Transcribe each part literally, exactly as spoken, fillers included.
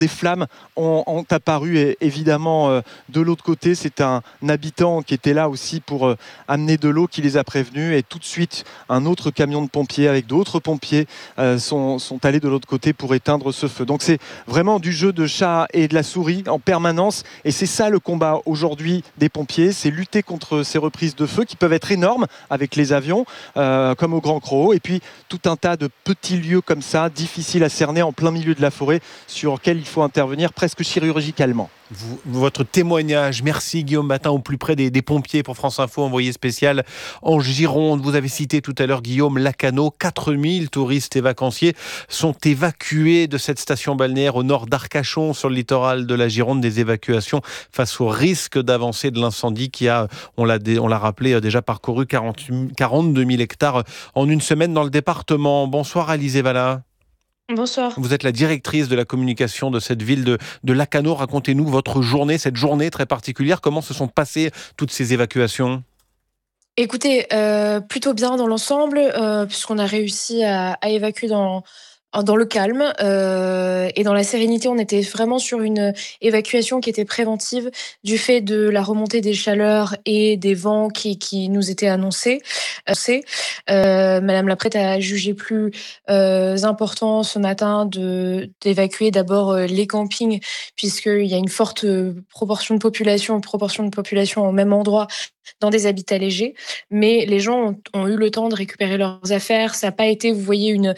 des flammes ont, ont apparu et, évidemment euh, de l'autre côté. C'est un, un habitant qui était là aussi pour euh, amener de l'eau qui les a prévenus, et tout de suite un autre camion de pompiers avec d'autres pompiers euh, sont, sont allés de l'autre côté pour éteindre ce feu. Donc c'est vraiment du jeu de chat et de la souris en permanence, et c'est ça le combat aujourd'hui des pompiers, c'est lutter contre ces reprises de feu qui peuvent être énormes avec les avions euh, comme au Grand Crau, et puis tout un tas de petits lieux comme ça difficiles à cerner en plein milieu de la forêt sur lesquels il faut intervenir presque chirurgicalement. Vous, votre témoignage, merci Guillaume Batin, au plus près des, des pompiers pour France Info, envoyé spécial en Gironde. Vous avez cité tout à l'heure Guillaume Lacano, quatre mille touristes et vacanciers sont évacués de cette station balnéaire au nord d'Arcachon, sur le littoral de la Gironde. Des évacuations face au risque d'avancée de l'incendie qui a, on l'a, on l'a rappelé, déjà parcouru quarante, quarante-deux mille hectares en une semaine dans le département. Bonsoir Alizé Valla. Bonsoir. Vous êtes la directrice de la communication de cette ville de, de Lacano. Racontez-nous votre journée, cette journée très particulière. Comment se sont passées toutes ces évacuations ? Écoutez, euh, plutôt bien dans l'ensemble, euh, puisqu'on a réussi à, à évacuer dans, dans le calme euh, et dans la sérénité. On était vraiment sur une évacuation qui était préventive du fait de la remontée des chaleurs et des vents qui, qui nous étaient annoncés. Euh, Madame la prêtre a jugé plus euh, important ce matin de, d'évacuer d'abord euh, les campings, puisqu'il y a une forte proportion de population, proportion de population au même endroit, dans des habitats légers, mais les gens ont, ont eu le temps de récupérer leurs affaires. Ça n'a pas été, vous voyez, une,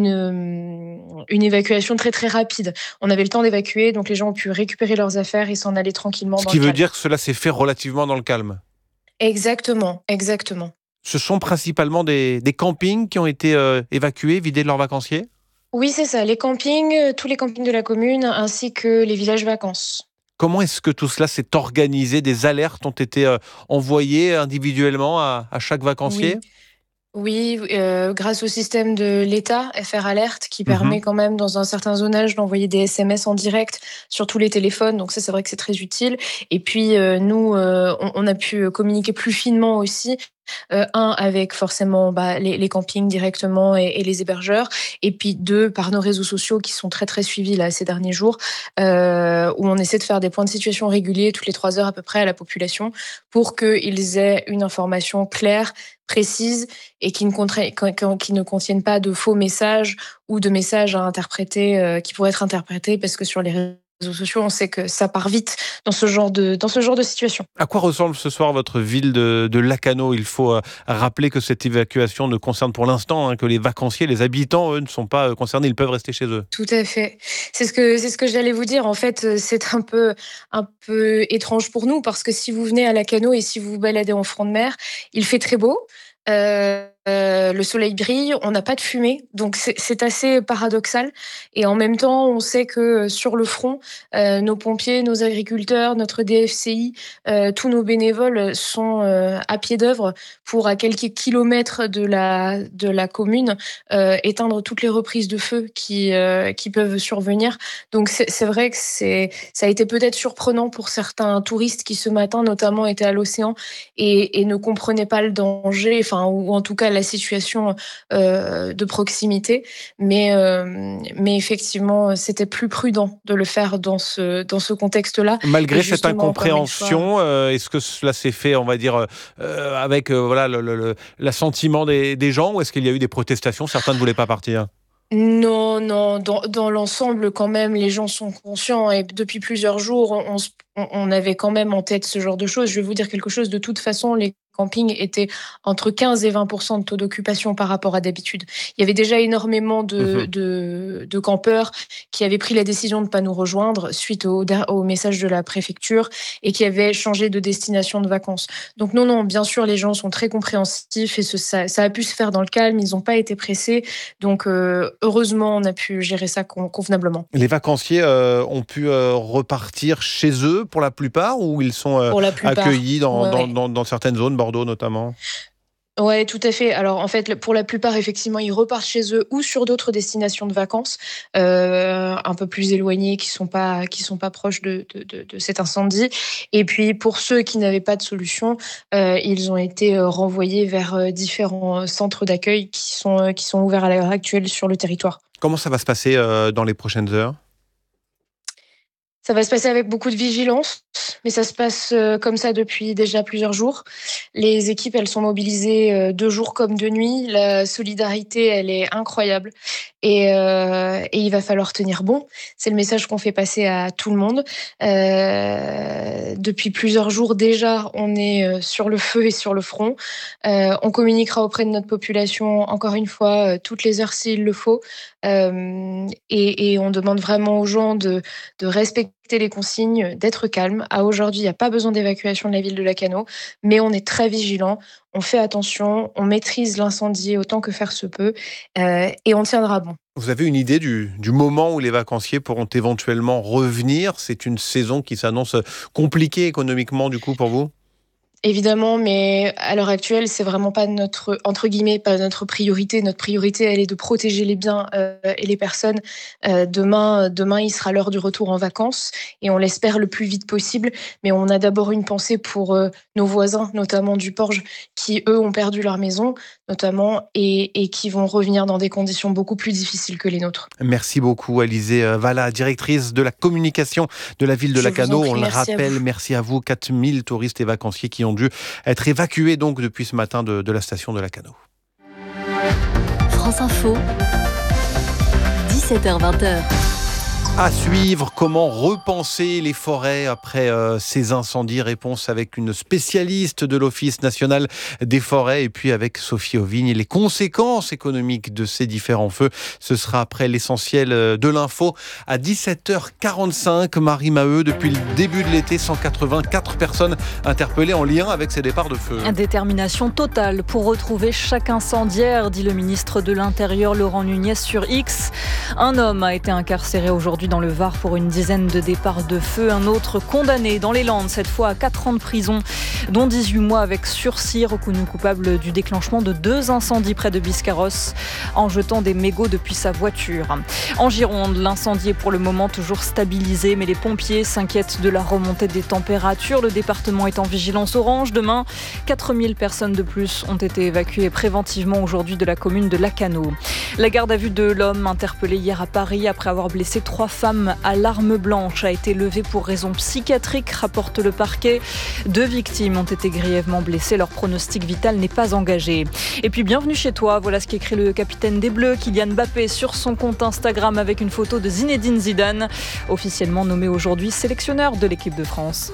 une, une évacuation très très rapide. On avait le temps d'évacuer, donc les gens ont pu récupérer leurs affaires et s'en aller tranquillement Ce dans qui le veut calme. dire que cela s'est fait relativement dans le calme. Exactement, exactement. Ce sont principalement des, des campings qui ont été euh, évacués, vidés de leurs vacanciers ? Oui, c'est ça, les campings, euh, tous les campings de la commune, ainsi que les villages vacances. Comment est-ce que tout cela s'est organisé ? Des alertes ont été euh, envoyées individuellement à, à chaque vacancier ? Oui. Oui, euh, grâce au système de l'État, F R Alert, qui permet Mhm. quand même dans un certain zonage d'envoyer des S M S en direct sur tous les téléphones. Donc ça, c'est vrai que c'est très utile. Et puis euh, nous, euh, on, on a pu communiquer plus finement aussi. Euh, un, avec forcément bah, les, les campings directement et, et les hébergeurs. Et puis deux, par nos réseaux sociaux qui sont très très suivis là, ces derniers jours, euh, où on essaie de faire des points de situation réguliers toutes les trois heures à peu près à la population pour qu'ils aient une information claire, précise, et qui ne, contra... qui ne contiennent pas de faux messages ou de messages à interpréter, euh, qui pourraient être interprétés, parce que sur les réseaux sociaux, on sait que ça part vite dans ce genre de, dans ce genre de situation. À quoi ressemble ce soir votre ville de, de Lacano ? Il faut euh, rappeler que cette évacuation ne concerne pour l'instant hein, que les vacanciers, les habitants, eux, ne sont pas euh, concernés, ils peuvent rester chez eux. Tout à fait. C'est ce que, c'est ce que j'allais vous dire. En fait, c'est un peu, un peu étrange pour nous, parce que si vous venez à Lacano et si vous vous baladez en front de mer, il fait très beau. Euh, euh, le soleil brille, on n'a pas de fumée, donc c'est, c'est assez paradoxal. Et en même temps, on sait que sur le front, euh, nos pompiers, nos agriculteurs, notre D F C I, euh, tous nos bénévoles sont euh, à pied d'œuvre pour, à quelques kilomètres de la, de la commune, euh, éteindre toutes les reprises de feu qui, euh, qui peuvent survenir. Donc c'est, c'est vrai que c'est, ça a été peut-être surprenant pour certains touristes qui ce matin notamment étaient à l'océan et, et ne comprenaient pas le danger, enfin, ou en tout cas la situation euh, de proximité. Mais, euh, mais effectivement, c'était plus prudent de le faire dans ce, dans ce contexte-là. Malgré Et cette justement, encore une incompréhension, fois, euh, est-ce que cela s'est fait, on va dire, euh, avec euh, voilà, le, le, le- l'assentiment des, des gens, ou est-ce qu'il y a eu des protestations ? Certains ne voulaient pas partir. Non, non, dans, dans l'ensemble, quand même, les gens sont conscients, et depuis plusieurs jours, on, on, se- on- on avait quand même en tête ce genre de choses. Je vais vous dire quelque chose, de toute façon, les campings étaient entre quinze et vingt pour cent de taux d'occupation par rapport à d'habitude. Il y avait déjà énormément de, Mhm. de, de campeurs qui avaient pris la décision de ne pas nous rejoindre suite au, au message de la préfecture, et qui avaient changé de destination de vacances. Donc non, non, bien sûr, les gens sont très compréhensifs, et ce, ça, ça a pu se faire dans le calme, ils n'ont pas été pressés. Donc euh, heureusement, on a pu gérer ça con- convenablement. Les vacanciers euh, ont pu euh, repartir chez eux pour la plupart, ou ils sont euh, Pour la plupart. accueillis dans, dans, Ouais. dans, dans certaines zones, Bordeaux notamment ? Ouais, tout à fait. Alors en fait, le- pour la plupart, effectivement, ils repartent chez eux ou sur d'autres destinations de vacances, euh, un peu plus éloignées, qui sont pas qui sont pas proches de, de, de, de cet incendie. Et puis pour ceux qui n'avaient pas de solution, euh, ils ont été euh, renvoyés vers euh, différents euh, centres d'accueil qui sont euh, qui sont ouverts à l'heure actuelle sur le territoire. Comment ça va se passer euh, dans les prochaines heures ? Ça va se passer avec beaucoup de vigilance, mais ça se passe euh, comme ça depuis déjà plusieurs jours. Les équipes, elles sont mobilisées euh, de jour comme de nuit. La solidarité, elle est incroyable. Et, euh, et il va falloir tenir bon. C'est le message qu'on fait passer à tout le monde. Euh, depuis plusieurs jours déjà, on est euh, sur le feu et sur le front. Euh, on communiquera auprès de notre population, encore une fois, euh, toutes les heures s'il le faut. Euh, et, et on demande vraiment aux gens de, de respecter les consignes, d'être calme. À aujourd'hui, il n'y a pas besoin d'évacuation de la ville de Lacanau, mais on est très vigilant, on fait attention, on maîtrise l'incendie autant que faire se peut, euh, et on tiendra bon. Vous avez une idée du, du moment où les vacanciers pourront éventuellement revenir? C'est une saison qui s'annonce compliquée économiquement du coup pour vous? Évidemment, mais à l'heure actuelle, c'est vraiment pas notre, entre guillemets, pas notre priorité. Notre priorité, elle est de protéger les biens euh, et les personnes. Euh, demain, demain, il sera l'heure du retour en vacances et on l'espère le plus vite possible. Mais on a d'abord une pensée pour euh, nos voisins, notamment du Porge, qui eux ont perdu leur maison, notamment, et, et qui vont revenir dans des conditions beaucoup plus difficiles que les nôtres. Merci beaucoup, Alizée Valla, directrice de la communication de la ville de Je vous Lacanau. en prie, On le merci à rappelle, vous. merci à vous, quatre mille touristes et vacanciers qui ont dû être évacués donc depuis ce matin de, de la station de Lacanau. France Info, dix-sept heures vingt. À suivre, comment repenser les forêts après euh, ces incendies. Réponse avec une spécialiste de l'Office national des forêts et puis avec Sophie Auvigne. Les conséquences économiques de ces différents feux, ce sera après l'essentiel de l'info à dix-sept heures quarante-cinq. Marie Maheu, depuis le début de l'été, cent quatre-vingt-quatre personnes interpellées en lien avec ces départs de feu. Détermination totale pour retrouver chaque incendiaire, dit le ministre de l'Intérieur Laurent Nunez sur X. Un homme a été incarcéré aujourd'hui dans le Var pour une dizaine de départs de feu. Un autre condamné dans les Landes, cette fois à quatre ans de prison, dont dix-huit mois avec sursis, reconnu coupable du déclenchement de deux incendies près de Biscarrosse en jetant des mégots depuis sa voiture. En Gironde, l'incendie est pour le moment toujours stabilisé, mais les pompiers s'inquiètent de la remontée des températures. Le département est en vigilance orange. Demain, quatre mille personnes de plus ont été évacuées préventivement aujourd'hui de la commune de Lacanau. La garde à vue de l'homme interpellé hier à Paris après avoir blessé trois femmes à l'arme blanche a été levée pour raison psychiatrique, rapporte le parquet. Deux victimes ont été grièvement blessées. Leur pronostic vital n'est pas engagé. Et puis bienvenue chez toi, voilà ce qu'écrit le capitaine des Bleus, Kylian Mbappé, sur son compte Instagram avec une photo de Zinedine Zidane, officiellement nommé aujourd'hui sélectionneur de l'équipe de France.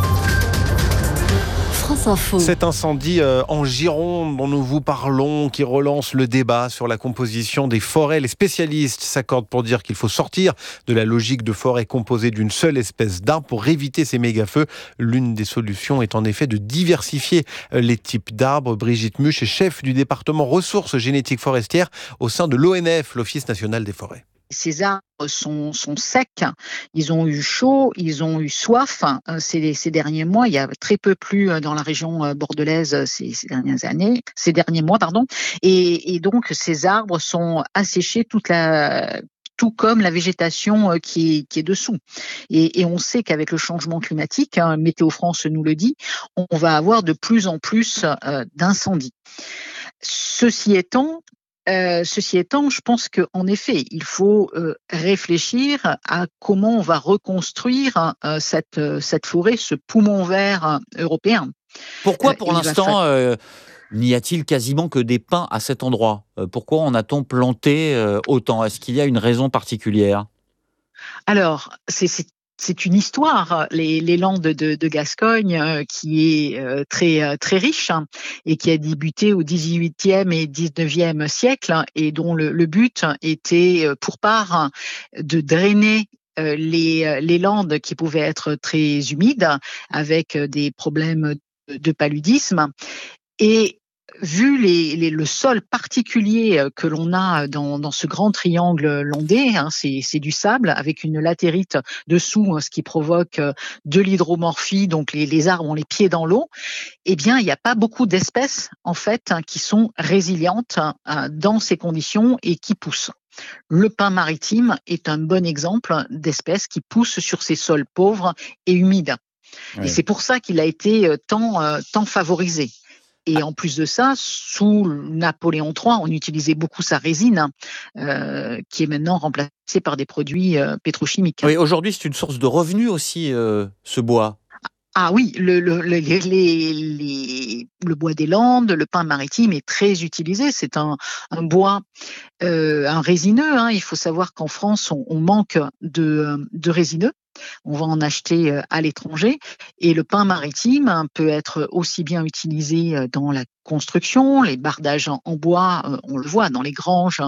France Info. Cet incendie euh, en Gironde dont nous vous parlons, qui relance le débat sur la composition des forêts. Les spécialistes s'accordent pour dire qu'il faut sortir de la logique de forêt composée d'une seule espèce d'arbre pour éviter ces méga-feux. L'une des solutions est en effet de diversifier les types d'arbres. Brigitte Muche est chef du département ressources génétiques forestières au sein de l'O N F, l'Office national des forêts. Ces arbres sont, sont secs, ils ont eu chaud, ils ont eu soif ces, ces derniers mois. Il y a très peu plu dans la région bordelaise ces, ces dernières années, ces derniers mois, pardon. Et, et donc, ces arbres sont asséchés toute la... tout comme la végétation qui est, qui est dessous. Et, et on sait qu'avec le changement climatique, hein, Météo France nous le dit, on va avoir de plus en plus euh, d'incendies. Ceci étant, Euh, ceci étant, je pense qu'en effet, il faut euh, réfléchir à comment on va reconstruire euh, cette, cette forêt, ce poumon vert européen. Pourquoi pour euh, l'instant fa... euh, n'y a-t-il quasiment que des pins à cet endroit? euh, Pourquoi en a-t-on planté euh, autant? Est-ce qu'il y a une raison particulière? Alors, c'est, c'est C'est une histoire, les, les Landes de, de Gascogne, euh, qui est euh, très euh, très riche hein, et qui a débuté au dix-huitième et dix-neuvième siècle hein, et dont le, le but était euh, pour part de drainer euh, les, les landes qui pouvaient être très humides avec des problèmes de, de paludisme. Et vu les, les, le sol particulier que l'on a dans, dans ce grand triangle landais, hein, c'est, c'est du sable avec une latérite dessous, hein, ce qui provoque de l'hydromorphie, donc les, les arbres ont les pieds dans l'eau, eh bien, il n'y a pas beaucoup d'espèces, en fait, hein, qui sont résilientes hein, dans ces conditions et qui poussent. Le pin maritime est un bon exemple d'espèce qui pousse sur ces sols pauvres et humides. Oui. Et c'est pour ça qu'il a été tant, tant favorisé. Et en plus de ça, sous Napoléon trois, on utilisait beaucoup sa résine, euh, qui est maintenant remplacée par des produits euh, pétrochimiques. Oui, aujourd'hui, c'est une source de revenus aussi, euh, ce bois. Ah oui, le, le, le, les, les, le bois des Landes, le pin maritime est très utilisé. C'est un, un bois, euh, un résineux. Hein. Il faut savoir qu'en France, on, on manque de, de résineux. On va en acheter à l'étranger. Et le pin maritime peut être aussi bien utilisé dans la construction, les bardages en bois, on le voit dans les granges,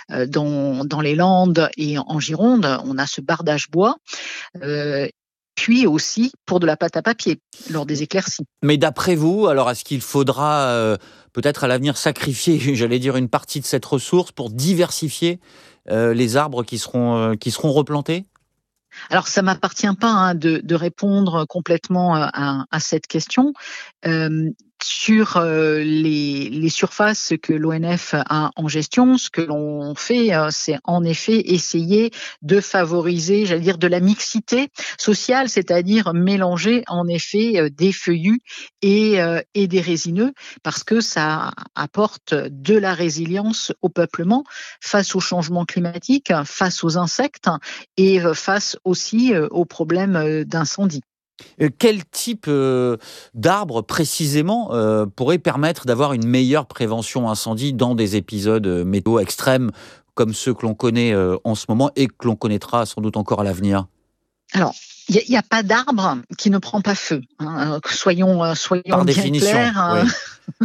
dans, dans les Landes et en Gironde, on a ce bardage bois. Euh, puis aussi pour de la pâte à papier, lors des éclaircies. Mais d'après vous, alors est-ce qu'il faudra euh, peut-être à l'avenir sacrifier, j'allais dire, une partie de cette ressource pour diversifier euh, les arbres qui seront, euh, qui seront replantés ? Alors, ça m'appartient pas hein, de, de répondre complètement à, à cette question. Euh, sur euh, les, les surfaces que l'O N F a en gestion, ce que l'on fait, euh, c'est en effet essayer de favoriser, j'allais dire, de la mixité sociale, c'est-à-dire mélanger en effet euh, des feuillus et, euh, et des résineux, parce que ça apporte de la résilience au peuplement face au changement climatique, face aux insectes et euh, face aussi euh, aux problèmes euh, d'incendie. Quel type euh, d'arbre précisément euh, pourrait permettre d'avoir une meilleure prévention incendie dans des épisodes euh, météo extrêmes comme ceux que l'on connaît euh, en ce moment et que l'on connaîtra sans doute encore à l'avenir ? Alors, il n'y a, a pas d'arbre qui ne prend pas feu. Hein. Soyons, euh, soyons Par bien définition, clairs. Hein. Oui.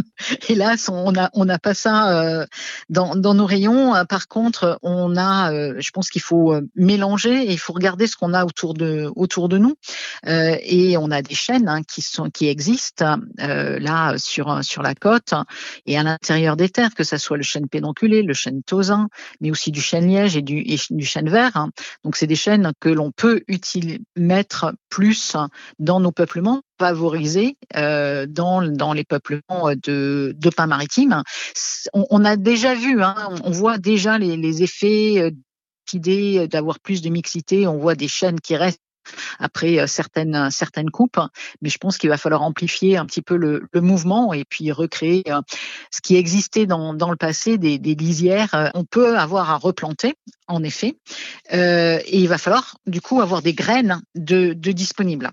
Hélas, on n'a on a pas ça euh, dans, dans nos rayons. Par contre, on a, euh, je pense qu'il faut mélanger et il faut regarder ce qu'on a autour de autour de nous. Euh, et on a des chênes hein, qui sont qui existent euh, là sur sur la côte et à l'intérieur des terres, que ça soit le chêne pédonculé, le chêne tausin, mais aussi du chêne liège et du et du chêne vert. Hein. Donc c'est des chênes que l'on peut utiliser, mettre plus dans nos peuplements, favoriser euh, dans, dans les peuplements de, de pin maritime. On, on a déjà vu, hein, on voit déjà les, les effets d'idées d'avoir plus de mixité, on voit des chênes qui restent après certaines, certaines coupes, mais je pense qu'il va falloir amplifier un petit peu le, le mouvement et puis recréer ce qui existait dans, dans le passé, des, des lisières. On peut avoir à replanter, en effet, euh, et il va falloir du coup avoir des graines de, de disponibles.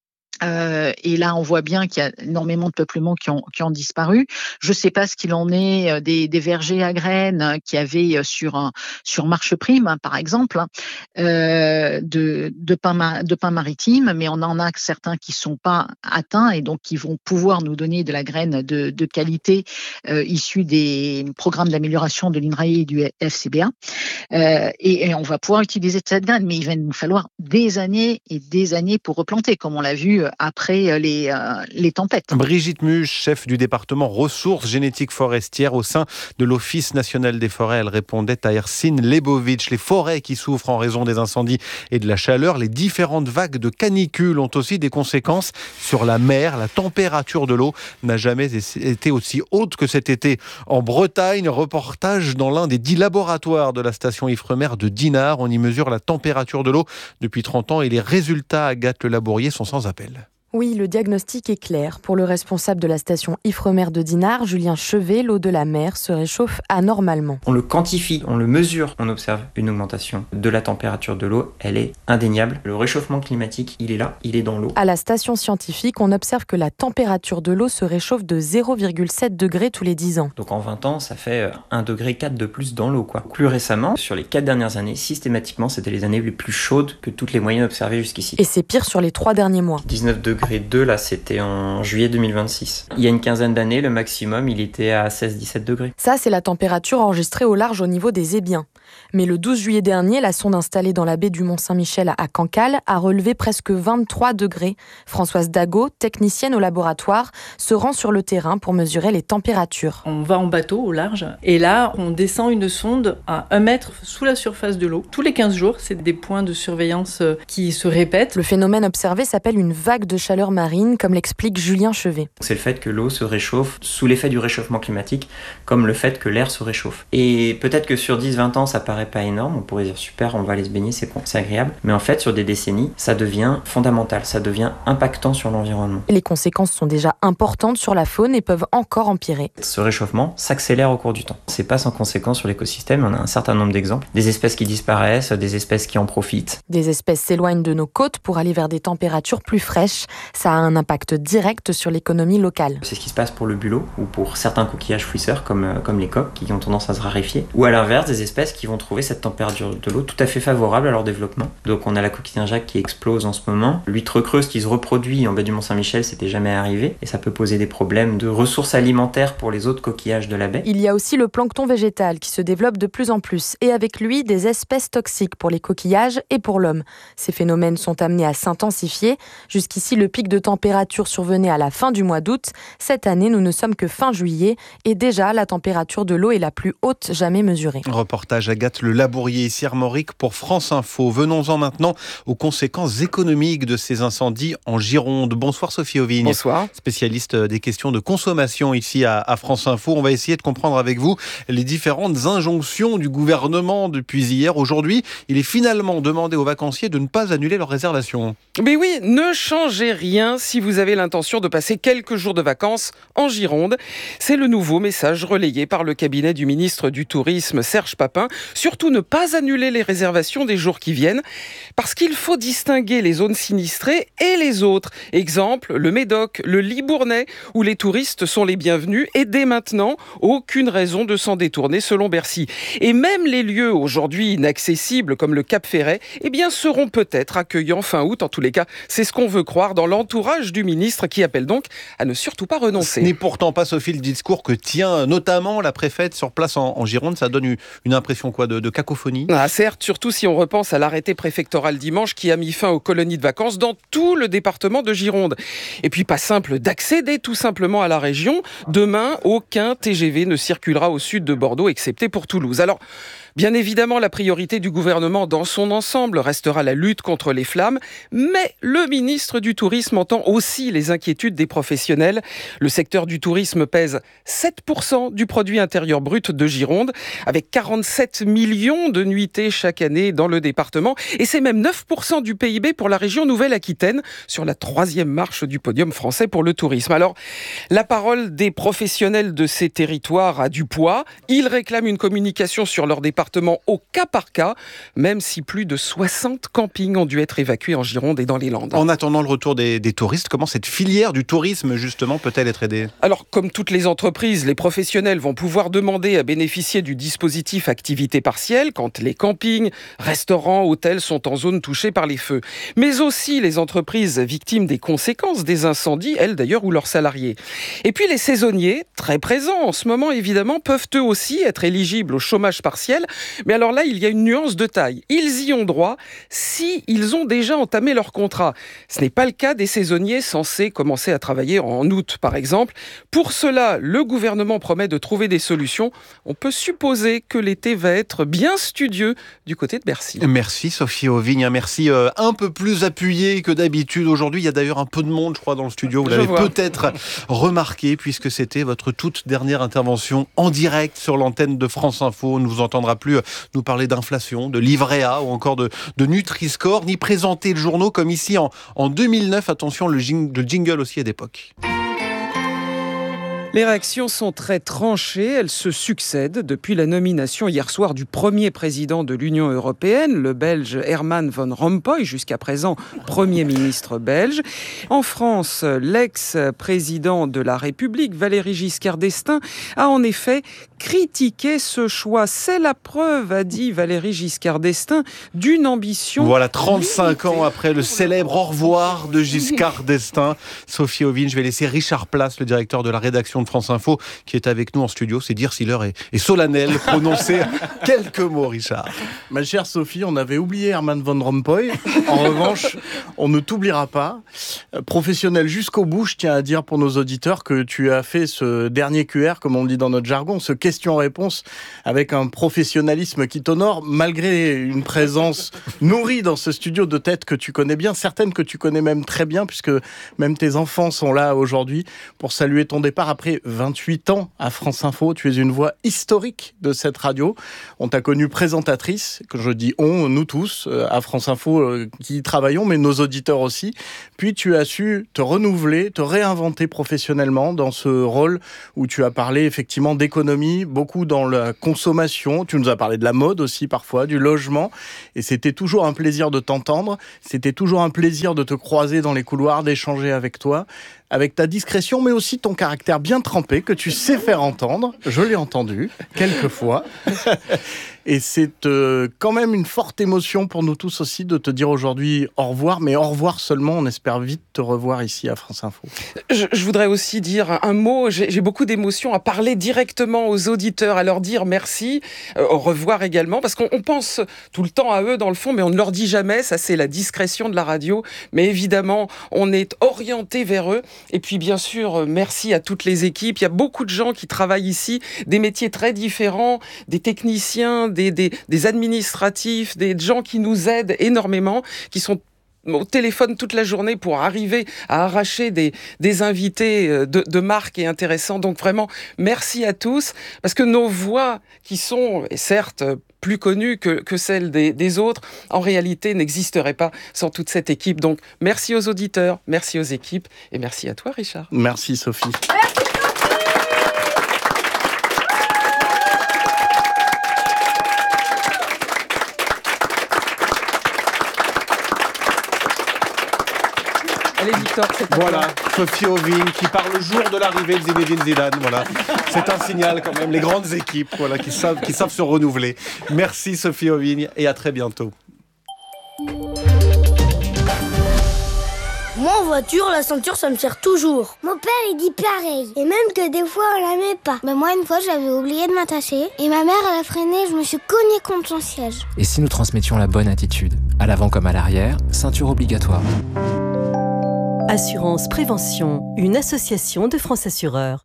Euh, et là, on voit bien qu'il y a énormément de peuplements qui ont, qui ont disparu. Je ne sais pas ce qu'il en est des, des vergers à graines qu'il y avait sur, sur Marche Prime, hein, par exemple, euh, de, de, pin, de pin maritime, mais on en a certains qui ne sont pas atteints et donc qui vont pouvoir nous donner de la graine de, de qualité euh, issue des programmes d'amélioration de l'I N R A E et du F C B A. Euh, et, et on va pouvoir utiliser cette graine, mais il va nous falloir des années et des années pour replanter, comme on l'a vu après les, euh, les tempêtes. Brigitte Muche, chef du département ressources génétiques forestières au sein de l'Office national des forêts. Elle répondait à Ercine Lebovitch. Les forêts qui souffrent en raison des incendies et de la chaleur, les différentes vagues de canicule ont aussi des conséquences sur la mer. La température de l'eau n'a jamais été aussi haute que cet été en Bretagne. Reportage dans l'un des dix laboratoires de la station Ifremer de Dinard. On y mesure la température de l'eau depuis trente ans et les résultats, Agathe Le Labourier, sont sans appel. Oui, le diagnostic est clair. Pour le responsable de la station Ifremer de Dinard, Julien Chevet, l'eau de la mer se réchauffe anormalement. On le quantifie, on le mesure, on observe une augmentation de la température de l'eau, elle est indéniable. Le réchauffement climatique, il est là, il est dans l'eau. À la station scientifique, on observe que la température de l'eau se réchauffe de zéro virgule sept degrés tous les dix ans. Donc en vingt ans, ça fait un virgule quatre degré de plus dans l'eau, quoi. Plus récemment, sur les quatre dernières années, systématiquement, c'était les années les plus chaudes que toutes les moyennes observées jusqu'ici. Et c'est pire sur les trois derniers mois. dix-neuf degrés deux, là, c'était en juillet deux mille vingt-six. Il y a une quinzaine d'années, le maximum, il était à seize à dix-sept degrés. Ça, c'est la température enregistrée au large au niveau des ébiens. Mais le douze juillet dernier, la sonde installée dans la baie du Mont-Saint-Michel à Cancale a relevé presque vingt-trois degrés. Françoise Dago, technicienne au laboratoire, se rend sur le terrain pour mesurer les températures. On va en bateau au large et là, on descend une sonde à un mètre sous la surface de l'eau. Tous les quinze jours, c'est des points de surveillance qui se répètent. Le phénomène observé s'appelle une vague de chaleur marine, comme l'explique Julien Chevet. C'est le fait que l'eau se réchauffe sous l'effet du réchauffement climatique, comme le fait que l'air se réchauffe. Et peut-être que sur dix à vingt ans, ça paraît paraît pas énorme, on pourrait dire super, on va aller se baigner, c'est, c'est agréable. Mais en fait, sur des décennies, ça devient fondamental, ça devient impactant sur l'environnement. Les conséquences sont déjà importantes sur la faune et peuvent encore empirer. Ce réchauffement s'accélère au cours du temps. C'est pas sans conséquence sur l'écosystème, on a un certain nombre d'exemples. Des espèces qui disparaissent, des espèces qui en profitent. Des espèces s'éloignent de nos côtes pour aller vers des températures plus fraîches. Ça a un impact direct sur l'économie locale. C'est ce qui se passe pour le bulot ou pour certains coquillages fouisseurs comme, comme les coques qui ont tendance à se raréfier. Ou à l'inverse, des espèces qui vont trouver cette température de l'eau tout à fait favorable à leur développement. Donc on a la coquille Saint-Jacques qui explose en ce moment. L'huître creuse qui se reproduit en baie du Mont-Saint-Michel, c'était jamais arrivé. Et ça peut poser des problèmes de ressources alimentaires pour les autres coquillages de la baie. Il y a aussi le plancton végétal qui se développe de plus en plus. Et avec lui, des espèces toxiques pour les coquillages et pour l'homme. Ces phénomènes sont amenés à s'intensifier. Jusqu'ici, le pic de température survenait à la fin du mois d'août. Cette année, nous ne sommes que fin juillet. Et déjà, la température de l'eau est la plus haute jamais mesurée. Reportage Agathe Le Labourier, ici Armorique pour France Info. Venons-en maintenant aux conséquences économiques de ces incendies en Gironde. Bonsoir Sophie Auvigne. Bonsoir. Spécialiste des questions de consommation ici à, à France Info. On va essayer de comprendre avec vous les différentes injonctions du gouvernement depuis hier. Aujourd'hui, il est finalement demandé aux vacanciers de ne pas annuler leurs réservations. Mais oui, ne changez rien si vous avez l'intention de passer quelques jours de vacances en Gironde. C'est le nouveau message relayé par le cabinet du ministre du Tourisme, Serge Papin. Surtout ne pas annuler les réservations des jours qui viennent, parce qu'il faut distinguer les zones sinistrées et les autres. Exemple, le Médoc, le Libournais, où les touristes sont les bienvenus et dès maintenant, aucune raison de s'en détourner selon Bercy. Et même les lieux aujourd'hui inaccessibles comme le Cap Ferret, eh bien seront peut-être accueillants fin août. En tous les cas, c'est ce qu'on veut croire dans l'entourage du ministre qui appelle donc à ne surtout pas renoncer. Ce n'est pourtant pas, Sophie, le discours que tient notamment la préfète sur place en, en Gironde. Ça donne une impression quoi, de, de cacophonie. Ah, certes, surtout si on repense à l'arrêté préfectoral dimanche qui a mis fin aux colonies de vacances dans tout le département de Gironde. Et puis pas simple d'accéder tout simplement à la région. Demain, aucun T G V ne circulera au sud de Bordeaux, excepté pour Toulouse. Alors, bien évidemment, la priorité du gouvernement dans son ensemble restera la lutte contre les flammes, mais le ministre du Tourisme entend aussi les inquiétudes des professionnels. Le secteur du tourisme pèse sept pour cent du produit intérieur brut de Gironde, avec quarante-sept millions de nuitées chaque année dans le département, et c'est même neuf pour cent du P I B pour la région Nouvelle-Aquitaine, sur la troisième marche du podium français pour le tourisme. Alors, la parole des professionnels de ces territoires a du poids. Ils réclament une communication sur leur département au cas par cas, même si plus de soixante campings ont dû être évacués en Gironde et dans les Landes. En attendant le retour des, des touristes, comment cette filière du tourisme, justement, peut-elle être aidée ? Alors, comme toutes les entreprises, les professionnels vont pouvoir demander à bénéficier du dispositif activité partielle quand les campings, restaurants, hôtels sont en zone touchée par les feux. Mais aussi les entreprises victimes des conséquences des incendies, elles d'ailleurs, ou leurs salariés. Et puis les saisonniers, très présents en ce moment évidemment, peuvent eux aussi être éligibles au chômage partiel. Mais alors là, il y a une nuance de taille. Ils y ont droit si ils ont déjà entamé leur contrat. Ce n'est pas le cas des saisonniers censés commencer à travailler en août, par exemple. Pour cela, le gouvernement promet de trouver des solutions. On peut supposer que l'été va être bien studieux du côté de Bercy. Merci Sophie Auvigne, merci euh, un peu plus appuyé que d'habitude. Aujourd'hui, il y a d'ailleurs un peu de monde, je crois, dans le studio. Vous l'avez peut-être remarqué, puisque c'était votre toute dernière intervention en direct sur l'antenne de France Info. On ne vous entendra plus nous parler d'inflation, de livret A ou encore de, de Nutri-Score, ni présenter le journaux comme ici en, en deux mille neuf. Attention, le, jing, le jingle aussi est d'époque. Les réactions sont très tranchées, elles se succèdent depuis la nomination hier soir du premier président de l'Union européenne, le Belge Herman Van Rompuy, jusqu'à présent Premier ministre belge. En France, l'ex-président de la République, Valéry Giscard d'Estaing, a en effet critiqué ce choix. C'est la preuve, a dit Valéry Giscard d'Estaing, d'une ambition... Voilà, trente-cinq ans après le célèbre au revoir de Giscard d'Estaing. Sophie Auvigne, je vais laisser Richard Place, le directeur de la rédaction de France Info, qui est avec nous en studio. C'est dire si l'heure est, est solennelle. Prononcez quelques mots, Richard. Ma chère Sophie, on avait oublié Herman Van Rompuy. En revanche, on ne t'oubliera pas. Professionnel jusqu'au bout, je tiens à dire pour nos auditeurs que tu as fait ce dernier Q R, comme on dit dans notre jargon, ce question-réponse avec un professionnalisme qui t'honore, malgré une présence nourrie dans ce studio de tête que tu connais bien, certaines que tu connais même très bien, puisque même tes enfants sont là aujourd'hui pour saluer ton départ après fait vingt-huit ans à France Info. Tu es une voix historique de cette radio. On t'a connue présentatrice, que je dis on, nous tous, à France Info qui y travaillons, mais nos auditeurs aussi. Puis tu as su te renouveler, te réinventer professionnellement dans ce rôle où tu as parlé effectivement d'économie, beaucoup dans la consommation. Tu nous as parlé de la mode aussi parfois, du logement. Et c'était toujours un plaisir de t'entendre. C'était toujours un plaisir de te croiser dans les couloirs, d'échanger avec toi, avec ta discrétion, mais aussi ton caractère bien trempé que tu sais faire entendre. Je l'ai entendu quelques fois. Et c'est euh, quand même une forte émotion pour nous tous aussi de te dire aujourd'hui au revoir, mais au revoir seulement. On espère vite te revoir ici à France Info. Je, je voudrais aussi dire un mot. J'ai, j'ai beaucoup d'émotions à parler directement aux auditeurs, à leur dire merci, euh, au revoir également, parce qu'on on pense tout le temps à eux dans le fond, mais on ne leur dit jamais. Ça, c'est la discrétion de la radio. Mais évidemment, on est orienté vers eux. Et puis, bien sûr, merci à toutes les équipes. Il y a beaucoup de gens qui travaillent ici, des métiers très différents, des techniciens, Des, des, des administratifs, des gens qui nous aident énormément, qui sont au téléphone toute la journée pour arriver à arracher des, des invités de, de marque et intéressants. Donc vraiment, merci à tous, parce que nos voix qui sont, certes, plus connues que, que celles des, des autres, en réalité n'existeraient pas sans toute cette équipe. Donc merci aux auditeurs, merci aux équipes et merci à toi, Richard. Merci, Sophie. Allez, Victor, c'est Voilà, Sophie Ovine qui part le jour de l'arrivée de Zinedine Zidane. Voilà, c'est un signal quand même. Les grandes équipes, voilà, qui savent, qui savent se renouveler. Merci Sophie Ovine et à très bientôt. Moi en voiture, la ceinture ça me sert toujours. Mon père il dit pareil. Et même que des fois on la met pas. Ben moi une fois j'avais oublié de m'attacher. Et ma mère elle a freiné, je me suis cognée contre son siège. Et si nous transmettions la bonne attitude, à l'avant comme à l'arrière, ceinture obligatoire. Assurance Prévention, une association de France Assureurs.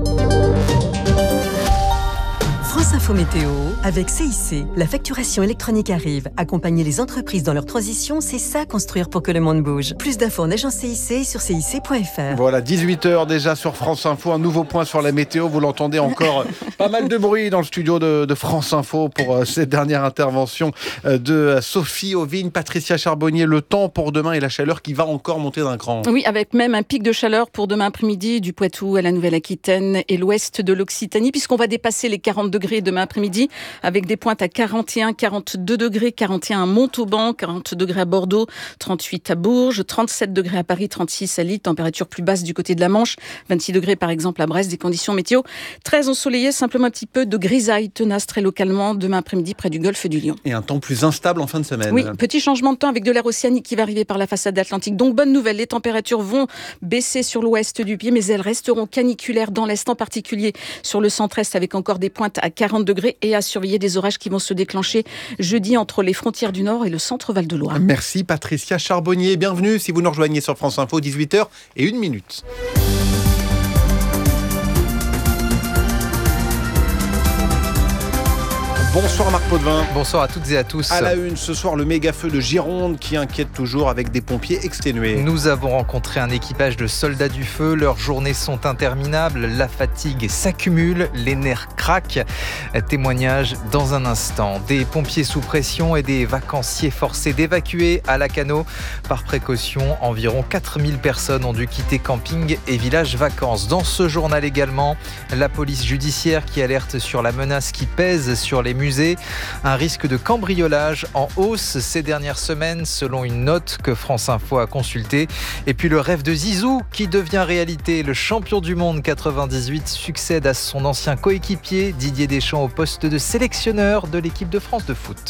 France Info Météo, avec C I C. La facturation électronique arrive. Accompagner les entreprises dans leur transition, c'est ça, construire pour que le monde bouge. Plus d'infos en agence C I C sur C I C point F R. Voilà, dix-huit heures déjà sur France Info. Un nouveau point sur la météo. Vous l'entendez encore, pas mal de bruit dans le studio de, de France Info pour euh, cette dernière intervention euh, de Sophie Ovine, Patricia Charbonnier. Le temps pour demain et la chaleur qui va encore monter d'un cran. Oui, avec même un pic de chaleur pour demain après-midi du Poitou à la Nouvelle-Aquitaine et l'ouest de l'Occitanie, puisqu'on va dépasser les quarante degrés demain après-midi, avec des pointes à quarante et un, quarante-deux degrés, quarante et un à Montauban, quarante degrés à Bordeaux, trente-huit à Bourges, trente-sept degrés à Paris, trente-six à Lille, température plus basse du côté de la Manche, vingt-six degrés par exemple à Brest, des conditions météo très ensoleillées, simplement un petit peu de grisaille tenace très localement demain après-midi près du golfe du Lion. Et un temps plus instable en fin de semaine. Oui, petit changement de temps avec de l'air océanique qui va arriver par la façade atlantique. Donc bonne nouvelle, les températures vont baisser sur l'ouest du pays, mais elles resteront caniculaires dans l'est, en particulier sur le centre-est, avec encore des pointes à quarante degrés et à surveiller des orages qui vont se déclencher jeudi entre les frontières du Nord et le centre Val-de-Loire. Merci Patricia Charbonnier. Bienvenue si vous nous rejoignez sur France Info, dix-huit heures et une minute. Bonsoir Marc Potvin. Bonsoir à toutes et à tous. À la une ce soir, le méga feu de Gironde qui inquiète toujours avec des pompiers exténués. Nous avons rencontré un équipage de soldats du feu. Leurs journées sont interminables. La fatigue s'accumule, les nerfs craquent. Témoignage dans un instant. Des pompiers sous pression et des vacanciers forcés d'évacuer à Lacanau. Par précaution, environ quatre mille personnes ont dû quitter camping et village vacances. Dans ce journal également, la police judiciaire qui alerte sur la menace qui pèse sur les musées. Un risque de cambriolage en hausse ces dernières semaines selon une note que France Info a consultée. Et puis le rêve de Zizou qui devient réalité. Le champion du monde quatre-vingt-dix-huit succède à son ancien coéquipier Didier Deschamps au poste de sélectionneur de l'équipe de France de foot.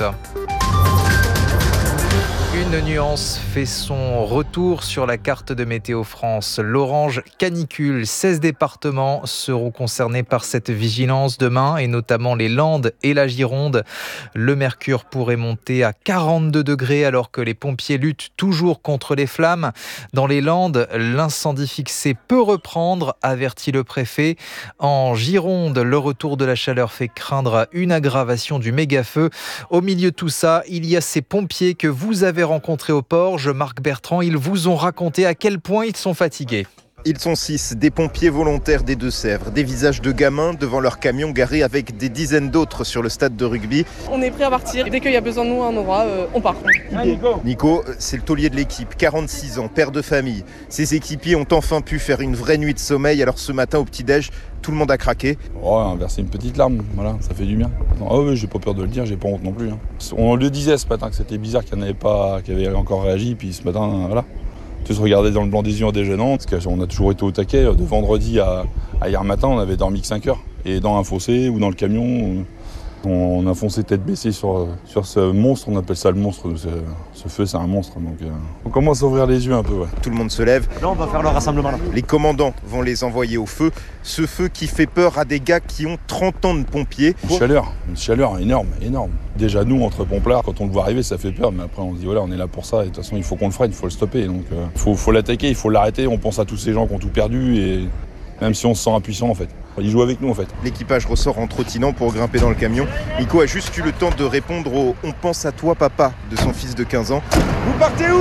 Une nuance fait son retour sur la carte de Météo France. L'orange canicule. seize départements seront concernés par cette vigilance demain, et notamment les Landes et la Gironde. Le mercure pourrait monter à quarante-deux degrés alors que les pompiers luttent toujours contre les flammes. Dans les Landes, l'incendie fixé peut reprendre, avertit le préfet. En Gironde, le retour de la chaleur fait craindre une aggravation du méga-feu. Au milieu de tout ça, il y a ces pompiers que vous avez rencontrés au Porge. Marc Bertrand, ils vous ont raconté à quel point ils sont fatigués. Ils sont six, des pompiers volontaires des Deux-Sèvres, des visages de gamins devant leur camion garé avec des dizaines d'autres sur le stade de rugby. On est prêt à partir. Dès qu'il y a besoin de nous à un endroit, euh, on part. Nico. Nico, c'est le taulier de l'équipe, quarante-six ans, père de famille. Ses équipiers ont enfin pu faire une vraie nuit de sommeil, alors ce matin au petit-déj, tout le monde a craqué. Oh, on a versé une petite larme, voilà, ça fait du bien. Ah oui, j'ai pas peur de le dire, j'ai pas honte non plus. Hein. On le disait ce matin que c'était bizarre qu'il n'y en avait pas, qu'il avait encore réagi, puis ce matin, voilà. Tous regarder dans le blanc des yeux en déjeunant, parce qu'on a toujours été au taquet. De vendredi à, à hier matin, on avait dormi que cinq heures. Et dans un fossé ou dans le camion, on a foncé tête baissée sur, sur ce monstre, on appelle ça le monstre, ce, ce feu c'est un monstre. Donc euh, on commence à ouvrir les yeux un peu. Ouais. Tout le monde se lève. Là on va faire le rassemblement. Là. Les commandants vont les envoyer au feu. Ce feu qui fait peur à des gars qui ont trente ans de pompiers. Une chaleur, une chaleur énorme, énorme. Déjà nous entre pomplards, quand on le voit arriver ça fait peur, mais après on se dit voilà on est là pour ça et de toute façon il faut qu'on le freine, il faut le stopper. Donc il euh, faut, faut l'attaquer, il faut l'arrêter, on pense à tous ces gens qui ont tout perdu et même si on se sent impuissant en fait. Il joue avec nous en fait. L'équipage ressort en trottinant pour grimper dans le camion. Nico a juste eu le temps de répondre au « On pense à toi papa » de son fils de quinze ans. Vous partez où ?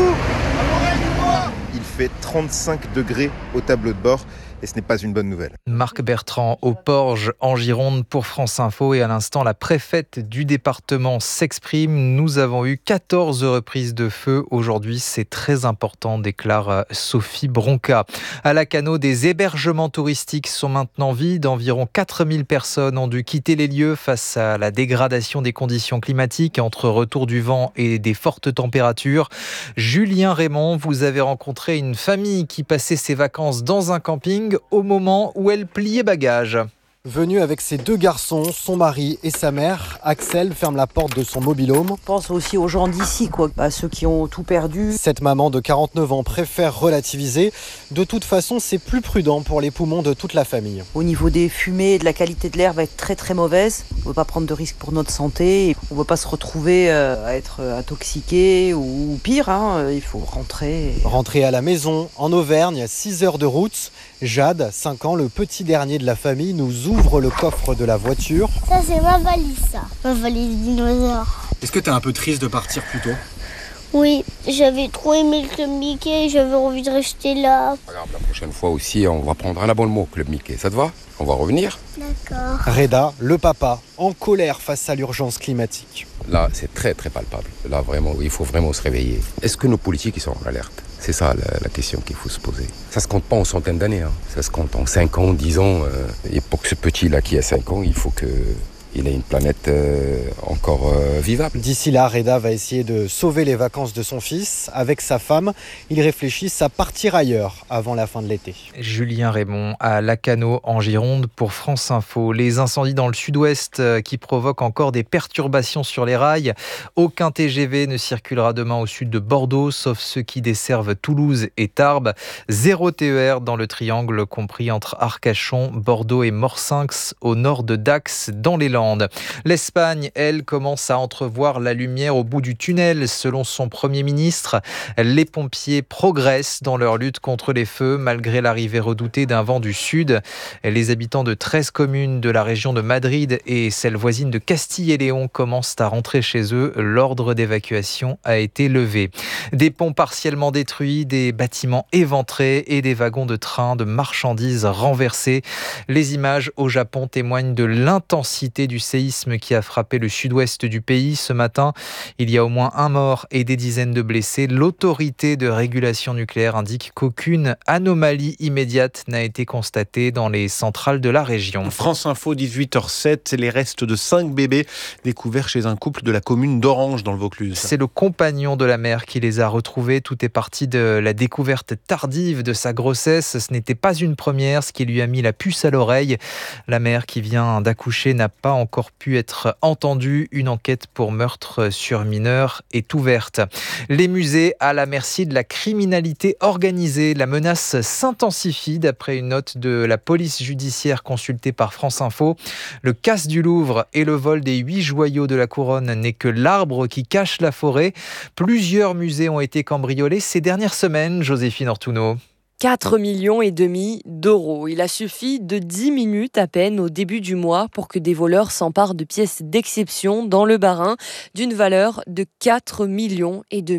Il fait trente-cinq degrés au tableau de bord. Et ce n'est pas une bonne nouvelle. Marc Bertrand au Porge en Gironde pour France Info. Et à l'instant, la préfète du département s'exprime. Nous avons eu quatorze reprises de feu aujourd'hui. C'est très important, déclare Sophie Bronca. À Lacanau, des hébergements touristiques sont maintenant vides. Environ quatre mille personnes ont dû quitter les lieux face à la dégradation des conditions climatiques entre retour du vent et des fortes températures. Julien Raymond, vous avez rencontré une famille qui passait ses vacances dans un camping au moment où elle pliait bagages. Venu avec ses deux garçons, son mari et sa mère, Axel ferme la porte de son mobil-home. Je pense aussi aux gens d'ici, quoi, à ceux qui ont tout perdu. Cette maman de quarante-neuf ans préfère relativiser. De toute façon, c'est plus prudent pour les poumons de toute la famille. Au niveau des fumées, de la qualité de l'air va être très très mauvaise. On ne veut pas prendre de risques pour notre santé. On ne veut pas se retrouver à être intoxiqué ou pire. Hein. Il faut rentrer. Rentrer à la maison, en Auvergne, six heures de route. Jade, cinq ans, le petit dernier de la famille, nous ouvre le coffre de la voiture. Ça, c'est ma valise, ça. Ma valise dinosaure. Est-ce que t'es un peu triste de partir plus tôt ? Oui, j'avais trop aimé le Club Mickey et j'avais envie de rester là. Regarde, la prochaine fois aussi, on va prendre un abonnement au Club Mickey. Ça te va ? On va revenir ? D'accord. Reda, le papa, en colère face à l'urgence climatique. Là, c'est très, très palpable. Là, vraiment, il faut vraiment se réveiller. Est-ce que nos politiques ils sont en alerte ? C'est ça la, la question qu'il faut se poser. Ça se compte pas en centaines d'années, hein. Ça se compte en cinq ans, dix ans. Euh, et pour que ce petit-là qui a cinq ans, il faut que il ait une planète euh, encore euh, vivable. D'ici là, Reda va essayer de sauver les vacances de son fils. Avec sa femme, ils réfléchissent à partir ailleurs avant la fin de l'été. Julien Raymond à Lacanau en Gironde pour France Info. Les incendies dans le sud-ouest qui provoquent encore des perturbations sur les rails. Aucun T G V ne circulera demain au sud de Bordeaux, sauf ceux qui desservent Toulouse et Tarbes. Zéro T E R dans le triangle compris entre Arcachon, Bordeaux et Morsinx au nord de Dax dans les Landes. L'Espagne, elle, commence à entrevoir la lumière au bout du tunnel, selon son Premier ministre. Les pompiers progressent dans leur lutte contre les feux, malgré l'arrivée redoutée d'un vent du sud. Les habitants de treize communes de la région de Madrid et celles voisines de Castille et Léon commencent à rentrer chez eux. L'ordre d'évacuation a été levé. Des ponts partiellement détruits, des bâtiments éventrés et des wagons de train de marchandises renversés. Les images au Japon témoignent de l'intensité du séisme qui a frappé le sud-ouest du pays ce matin. Il y a au moins un mort et des dizaines de blessés. L'autorité de régulation nucléaire indique qu'aucune anomalie immédiate n'a été constatée dans les centrales de la région. France Info, dix-huit heures sept, les restes de cinq bébés découverts chez un couple de la commune d'Orange dans le Vaucluse. C'est le compagnon de la mère qui les a retrouvés. Tout est parti de la découverte tardive de sa grossesse. Ce n'était pas une première, ce qui lui a mis la puce à l'oreille. La mère qui vient d'accoucher n'a pas encore pu être entendue. Une enquête pour meurtre sur mineur est ouverte. Les musées à la merci de la criminalité organisée. La menace s'intensifie d'après une note de la police judiciaire consultée par France Info. Le casse du Louvre et le vol des huit joyaux de la couronne n'est que l'arbre qui cache la forêt. Plusieurs musées ont été cambriolés ces dernières semaines, Joséphine Ortuno. quatre millions et demi d'euros. Il a suffi de dix minutes à peine au début du mois pour que des voleurs s'emparent de pièces d'exception dans le Bas-Rhin d'une valeur de quatre millions et demi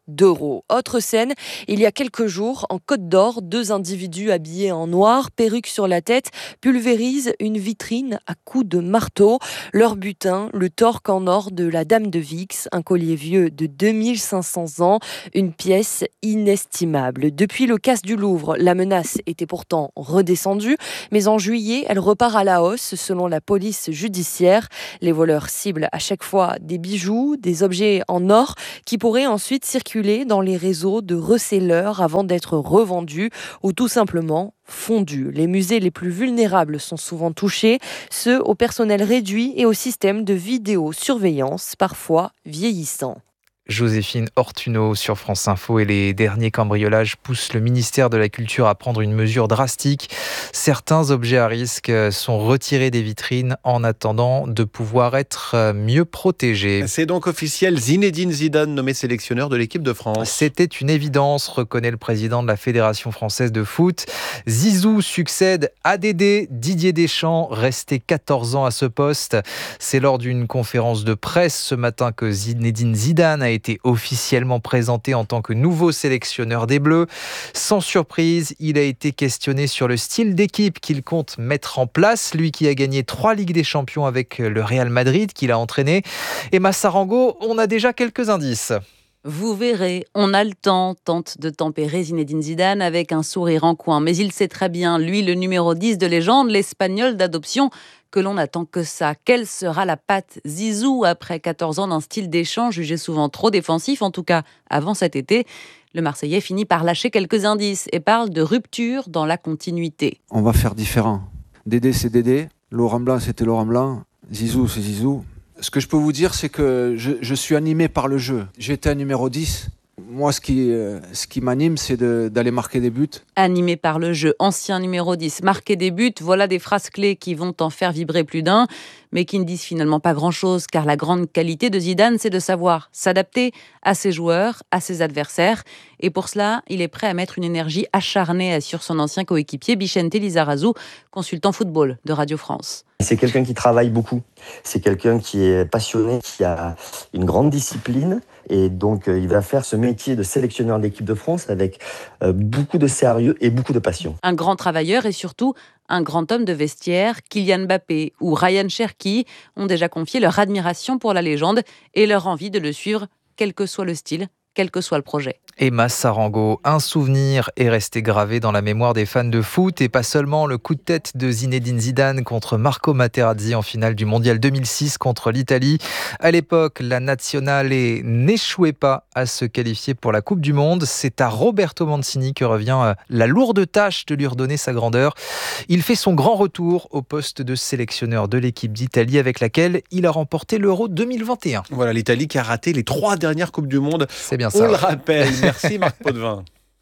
d'euros. Autre scène, il y a quelques jours, en Côte d'Or, deux individus habillés en noir, perruque sur la tête, pulvérisent une vitrine à coups de marteau. Leur butin, le torque en or de la Dame de Vix, un collier vieux de deux mille cinq cents ans, une pièce inestimable. Depuis le casse du Louvre, la menace était pourtant redescendue, mais en juillet, elle repart à la hausse selon la police judiciaire. Les voleurs ciblent à chaque fois des bijoux, des objets en or qui pourraient ensuite circuler dans les réseaux de resellers avant d'être revendus ou tout simplement fondus. Les musées les plus vulnérables sont souvent touchés, ceux au personnel réduit et au système de vidéosurveillance parfois vieillissant. Joséphine Ortuno sur France Info et les derniers cambriolages poussent le ministère de la Culture à prendre une mesure drastique. Certains objets à risque sont retirés des vitrines en attendant de pouvoir être mieux protégés. C'est donc officiel, Zinedine Zidane nommé sélectionneur de l'équipe de France. C'était une évidence, reconnaît le président de la Fédération française de foot. Zizou succède à Dédé. Didier Deschamps, resté quatorze ans à ce poste. C'est lors d'une conférence de presse ce matin que Zinedine Zidane a été été officiellement présenté en tant que nouveau sélectionneur des Bleus. Sans surprise, il a été questionné sur le style d'équipe qu'il compte mettre en place, lui qui a gagné trois Ligues des Champions avec le Real Madrid qu'il a entraîné. Et Massarango, on a déjà quelques indices. Vous verrez, on a le temps, tente de tempérer Zinedine Zidane avec un sourire en coin. Mais il sait très bien, lui, le numéro dix de légende, l'Espagnol d'adoption, que l'on n'attend que ça. Quelle sera la patte Zizou après quatorze ans d'un style d'échange jugé souvent trop défensif, en tout cas avant cet été? Le Marseillais finit par lâcher quelques indices et parle de rupture dans la continuité. On va faire différent. Dédé, c'est Dédé. Laurent Blanc, c'était Laurent Blanc. Zizou, c'est Zizou. Ce que je peux vous dire, c'est que je, je suis animé par le jeu. J'étais un numéro dix. Moi, ce qui, euh, ce qui m'anime, c'est de, d'aller marquer des buts. Animé par le jeu, ancien numéro dix, marquer des buts, voilà des phrases clés qui vont en faire vibrer plus d'un, mais qui ne disent finalement pas grand-chose, car la grande qualité de Zidane, c'est de savoir s'adapter à ses joueurs, à ses adversaires. Et pour cela, il est prêt à mettre une énergie acharnée sur son ancien coéquipier, Vicente Lizarazu, consultant football de Radio France. C'est quelqu'un qui travaille beaucoup, c'est quelqu'un qui est passionné, qui a une grande discipline, et donc euh, il va faire ce métier de sélectionneur d'équipe de France avec euh, beaucoup de sérieux et beaucoup de passion. Un grand travailleur et surtout un grand homme de vestiaire, Kylian Mbappé ou Ryan Cherki ont déjà confié leur admiration pour la légende et leur envie de le suivre, quel que soit le style, quel que soit le projet. Emma Sarango, un souvenir est resté gravé dans la mémoire des fans de foot et pas seulement le coup de tête de Zinedine Zidane contre Marco Materazzi en finale du Mondial deux mille six contre l'Italie. À l'époque, la Nazionale n'échouait pas à se qualifier pour la Coupe du Monde. C'est à Roberto Mancini que revient la lourde tâche de lui redonner sa grandeur. Il fait son grand retour au poste de sélectionneur de l'équipe d'Italie avec laquelle il a remporté l'Euro deux mille vingt et un. Voilà, l'Italie qui a raté les trois dernières Coupes du Monde. C'est bien On ça. le rappelle. Merci Marc Potvin.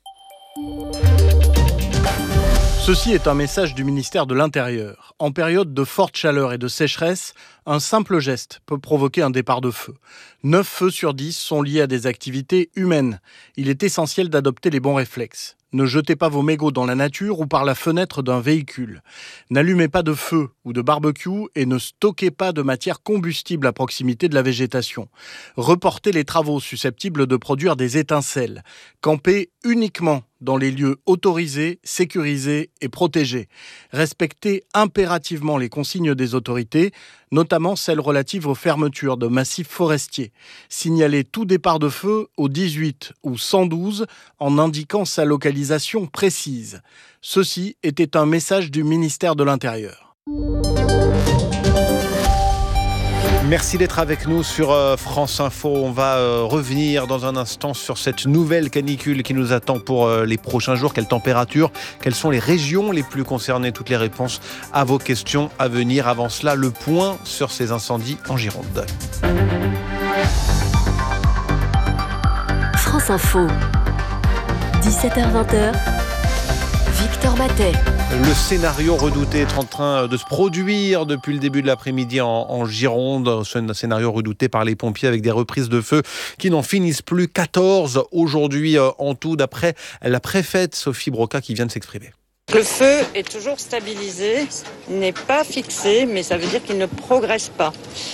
Ceci est un message du ministère de l'Intérieur. En période de forte chaleur et de sécheresse, un simple geste peut provoquer un départ de feu. neuf feux sur dix sont liés à des activités humaines. Il est essentiel d'adopter les bons réflexes. Ne jetez pas vos mégots dans la nature ou par la fenêtre d'un véhicule. N'allumez pas de feu ou de barbecue et ne stockez pas de matière combustible à proximité de la végétation. Reportez les travaux susceptibles de produire des étincelles. Campez uniquement dans les lieux autorisés, sécurisés et protégés. Respectez impérativement les consignes des autorités, notamment celles relatives aux fermetures de massifs forestiers. Signalez tout départ de feu au dix-huit ou cent douze en indiquant sa localisation précise. Ceci était un message du ministère de l'Intérieur. Merci d'être avec nous sur euh, France Info. On va euh, revenir dans un instant sur cette nouvelle canicule qui nous attend pour euh, les prochains jours. Quelle température? Quelles sont les régions les plus concernées? Toutes les réponses à vos questions à venir. Avant cela, le point sur ces incendies en Gironde. France Info, dix-sept heures vingt, Victor Matet. Le scénario redouté est en train de se produire depuis le début de l'après-midi en, en Gironde. Un scénario redouté par les pompiers avec des reprises de feu qui n'en finissent plus. quatorze aujourd'hui en tout, d'après la préfète Sophie Broca qui vient de s'exprimer. Le feu est toujours stabilisé, n'est pas fixé, mais ça veut dire qu'il ne progresse pas.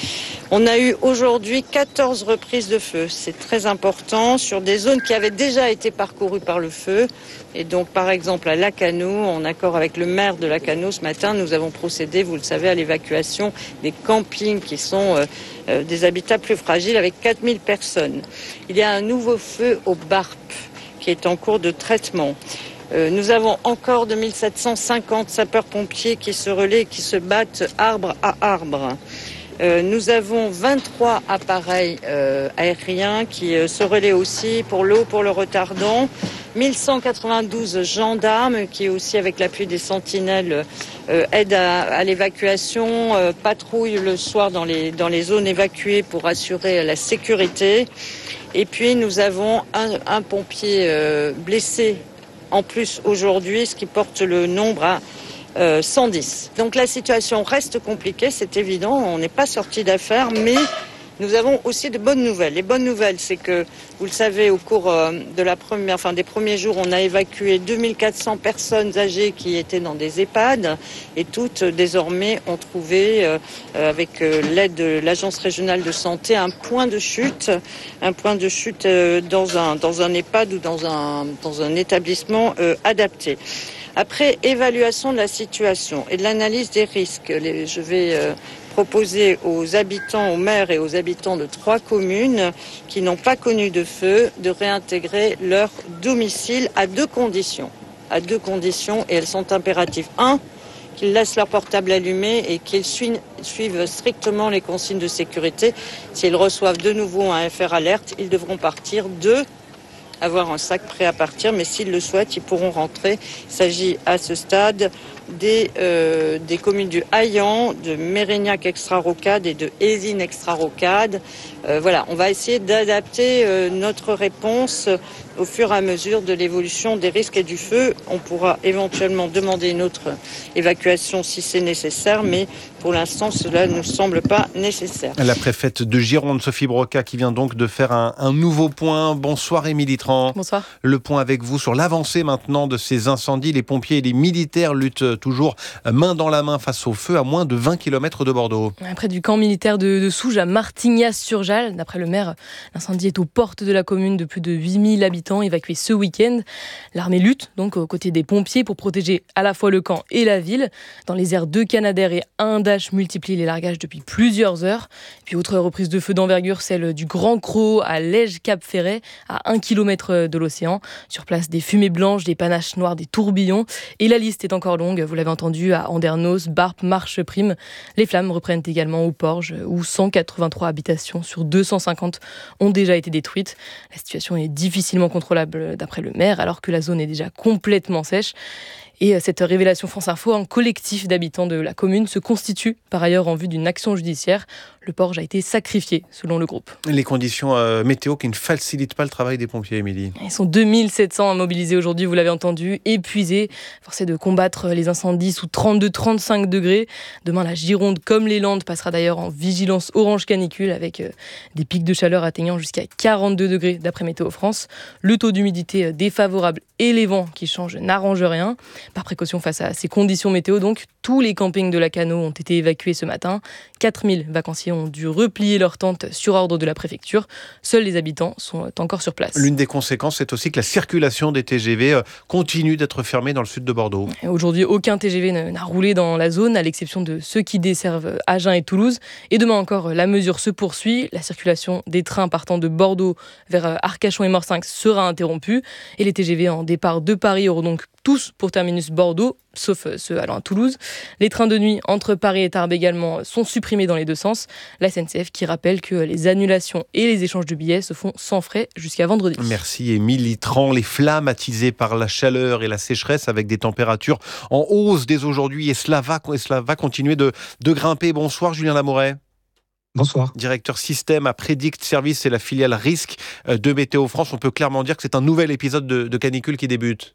On a eu aujourd'hui quatorze reprises de feu. C'est très important sur des zones qui avaient déjà été parcourues par le feu. Et donc, par exemple, à Lacanau, en accord avec le maire de Lacanau, ce matin, nous avons procédé, vous le savez, à l'évacuation des campings qui sont euh, euh, des habitats plus fragiles avec quatre mille personnes. Il y a un nouveau feu au Barp qui est en cours de traitement. Euh, nous avons encore deux mille sept cent cinquante sapeurs-pompiers qui se relaient, qui se battent arbre à arbre. Euh, nous avons vingt-trois appareils euh, aériens qui euh, se relaient aussi pour l'eau, pour le retardant. mille cent quatre-vingt-douze gendarmes qui aussi, avec l'appui des sentinelles, euh, aident à, à l'évacuation, euh, patrouillent le soir dans les, dans les zones évacuées pour assurer la sécurité. Et puis nous avons un, un pompier euh, blessé en plus aujourd'hui, ce qui porte le nombre à Euh, cent dix. Donc la situation reste compliquée, c'est évident, on n'est pas sorti d'affaire, mais nous avons aussi de bonnes nouvelles. Les bonnes nouvelles, c'est que, vous le savez, au cours euh, de la première, enfin, des premiers jours, on a évacué deux mille quatre cents personnes âgées qui étaient dans des EHPAD et toutes, euh, désormais, ont trouvé, euh, avec euh, l'aide de l'Agence régionale de santé, un point de chute, un point de chute euh, dans un, dans un EHPAD ou dans un, dans un établissement euh, adapté. Après évaluation de la situation et de l'analyse des risques, les, je vais euh, proposer aux habitants, aux maires et aux habitants de trois communes qui n'ont pas connu de feu de réintégrer leur domicile à deux conditions. À deux conditions, et elles sont impératives. Un, qu'ils laissent leur portable allumé et qu'ils suivent, suivent strictement les consignes de sécurité. S'ils reçoivent de nouveau un F R alerte, ils devront partir. Deux, avoir un sac prêt à partir, mais s'ils le souhaitent, ils pourront rentrer. Il s'agit à ce stade des, euh, des communes du Haillan, de Mérignac extra-rocade et de Hésine extra-rocade. Euh, voilà, on va essayer d'adapter euh, notre réponse au fur et à mesure de l'évolution des risques et du feu. On pourra éventuellement demander une autre évacuation si c'est nécessaire, mais pour l'instant, cela ne semble pas nécessaire. La préfète de Gironde, Sophie Broca, qui vient donc de faire un, un nouveau point. Bonsoir Émilie Tran. Bonsoir. Le point avec vous sur l'avancée maintenant de ces incendies. Les pompiers et les militaires luttent toujours main dans la main face au feu à moins de vingt kilomètres de Bordeaux. Près du camp militaire de, de Souges à Martignas-sur-Jalles. D'après le maire, l'incendie est aux portes de la commune de plus de huit mille habitants évacués ce week-end. L'armée lutte donc aux côtés des pompiers pour protéger à la fois le camp et la ville. Dans les aires de Canadair et un Dash multiplie les largages depuis plusieurs heures. Et puis autre reprise de feu d'envergure, celle du Grand Cros à Lège-Cap-Ferret, à un kilomètre de l'océan. Sur place, des fumées blanches, des panaches noires, des tourbillons. Et la liste est encore longue, vous l'avez entendu, à Andernos, Barp, Marche-Prime. Les flammes reprennent également au Porge, où cent quatre-vingt-trois habitations sur deux cent cinquante ont déjà été détruites. La situation est difficilement contrôlable d'après le maire, alors que la zone est déjà complètement sèche. Et cette révélation France Info, un collectif d'habitants de la commune se constitue par ailleurs en vue d'une action judiciaire. Le Porge a été sacrifié, selon le groupe. Les conditions euh, météo qui ne facilitent pas le travail des pompiers, Émilie. Ils sont deux mille sept cents à mobiliser aujourd'hui, vous l'avez entendu, épuisés, forcés de combattre les incendies sous trente-deux à trente-cinq degrés. Demain, la Gironde, comme les Landes, passera d'ailleurs en vigilance orange canicule avec euh, des pics de chaleur atteignant jusqu'à quarante-deux degrés d'après Météo France. Le taux d'humidité défavorable et les vents qui changent n'arrangent rien. Par précaution face à ces conditions météo, donc, tous les campings de Lacanau ont été évacués ce matin. quatre mille vacanciers ont dû replier leurs tentes sur ordre de la préfecture. Seuls les habitants sont encore sur place. L'une des conséquences, c'est aussi que la circulation des T G V continue d'être fermée dans le sud de Bordeaux. Et aujourd'hui, aucun T G V n'a roulé dans la zone, à l'exception de ceux qui desservent Agen et Toulouse. Et demain encore, la mesure se poursuit. La circulation des trains partant de Bordeaux vers Arcachon et Morsinx sera interrompue. Et les T G V en départ de Paris auront donc tous pour terminus Bordeaux, sauf ceux allant à Toulouse. Les trains de nuit entre Paris et Tarbes également sont supprimés dans les deux sens. La S N C F qui rappelle que les annulations et les échanges de billets se font sans frais jusqu'à vendredi. Merci Émilie Tran. Les flammes attisées par la chaleur et la sécheresse avec des températures en hausse dès aujourd'hui et cela va, et cela va continuer de, de grimper. Bonsoir Julien Lamouret. Bonsoir. Directeur système à Predict Service et la filiale risque de Météo France. On peut clairement dire que c'est un nouvel épisode de, de canicule qui débute.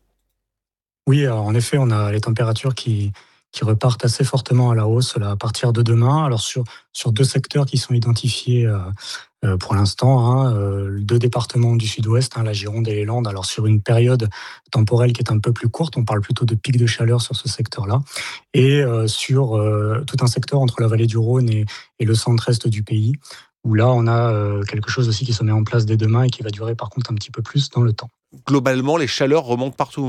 Oui, en effet, on a les températures qui, qui repartent assez fortement à la hausse là, à partir de demain. Alors sur, sur deux secteurs qui sont identifiés euh, Euh, pour l'instant, hein, euh, deux départements du sud-ouest, hein, la Gironde et les Landes, alors sur une période temporelle qui est un peu plus courte, on parle plutôt de pic de chaleur sur ce secteur-là, et euh, sur euh, tout un secteur entre la vallée du Rhône et, et le centre-est du pays, où là, on a euh, quelque chose aussi qui se met en place dès demain et qui va durer par contre un petit peu plus dans le temps. Globalement, les chaleurs remontent partout.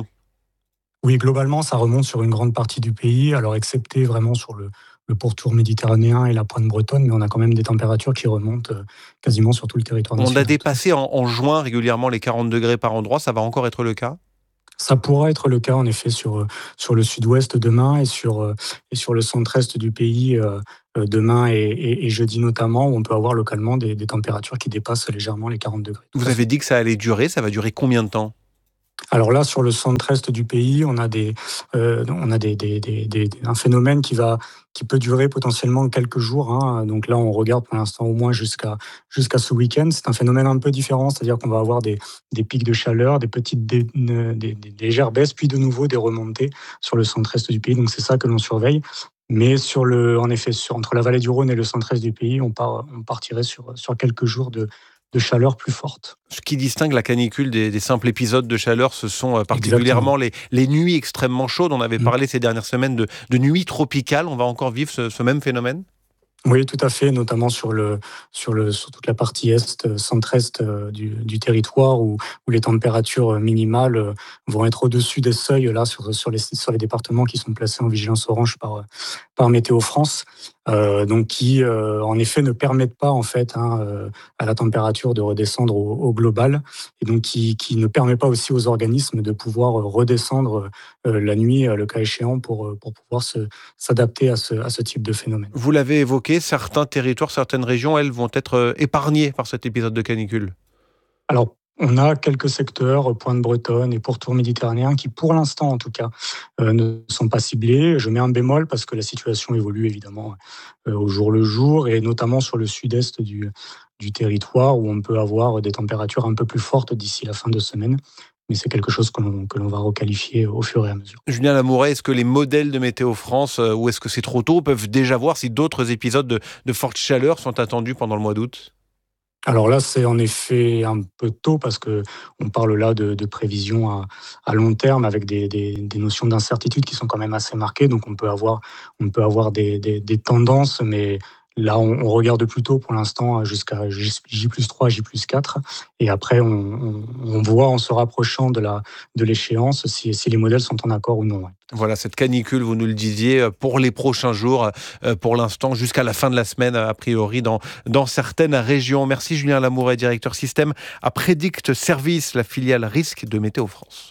Oui, globalement, ça remonte sur une grande partie du pays, alors excepté vraiment sur le, le pourtour méditerranéen et la pointe bretonne, mais on a quand même des températures qui remontent euh, quasiment sur tout le territoire national. On a dépassé en, en juin régulièrement les quarante degrés par endroit, ça va encore être le cas ? Ça pourra être le cas en effet sur, sur le sud-ouest demain et sur, et sur le centre-est du pays euh, demain et, et, et jeudi notamment, où on peut avoir localement des, des températures qui dépassent légèrement les quarante degrés. Vous avez dit que ça allait durer, ça va durer combien de temps ? Alors là, sur le centre-est du pays, on a, des, euh, on a des, des, des, des, un phénomène qui, va, qui peut durer potentiellement quelques jours. Hein. Donc là, on regarde pour l'instant au moins jusqu'à, jusqu'à ce week-end. C'est un phénomène un peu différent, c'est-à-dire qu'on va avoir des, des pics de chaleur, des petites des, des, des, des légères baisses, puis de nouveau des remontées sur le centre-est du pays. Donc c'est ça que l'on surveille. Mais sur le, en effet, sur, entre la vallée du Rhône et le centre-est du pays, on, part, on partirait sur, sur quelques jours de de chaleur plus forte. Ce qui distingue la canicule des, des simples épisodes de chaleur, ce sont particulièrement les, les nuits extrêmement chaudes. On avait parlé mmh. ces dernières semaines de, de nuits tropicales. On va encore vivre ce, ce même phénomène ? Oui, tout à fait, notamment sur, le, sur, le, sur toute la partie est, centre-est du, du territoire, où, où les températures minimales vont être au-dessus des seuils là, sur, sur, les, sur les départements qui sont placés en vigilance orange par, par Météo France. Euh, donc qui euh, en effet ne permettent pas en fait hein, euh, à la température de redescendre au, au global, et donc qui, qui ne permet pas aussi aux organismes de pouvoir redescendre euh, la nuit, le cas échéant, pour, pour pouvoir se, s'adapter à ce, à ce type de phénomène. Vous l'avez évoqué, certains territoires, certaines régions, elles vont être épargnées par cet épisode de canicule. Alors, on a quelques secteurs, pointe bretonne et pourtour méditerranéen, qui pour l'instant en tout cas euh, ne sont pas ciblés. Je mets un bémol parce que la situation évolue évidemment euh, au jour le jour, et notamment sur le sud-est du, du territoire, où on peut avoir des températures un peu plus fortes d'ici la fin de semaine. Mais c'est quelque chose que l'on, que l'on va requalifier au fur et à mesure. Julien Lamouret, est-ce que les modèles de Météo France, euh, ou est-ce que c'est trop tôt, peuvent déjà voir si d'autres épisodes de, de forte chaleur sont attendus pendant le mois d'août ? Alors là, c'est en effet un peu tôt, parce qu'on parle là de, de prévisions à, à long terme, avec des, des, des notions d'incertitude qui sont quand même assez marquées. Donc on peut avoir, on peut avoir des, des, des tendances, mais là on, on regarde plutôt pour l'instant jusqu'à J plus trois, J plus quatre. Et après, on, on, on voit en se rapprochant de, la, de l'échéance si, si les modèles sont en accord ou non. Ouais. Voilà, cette canicule, vous nous le disiez, pour les prochains jours, pour l'instant, jusqu'à la fin de la semaine, a priori, dans, dans certaines régions. Merci Julien Lamouret, directeur système à Predict Service, la filiale risque de Météo France.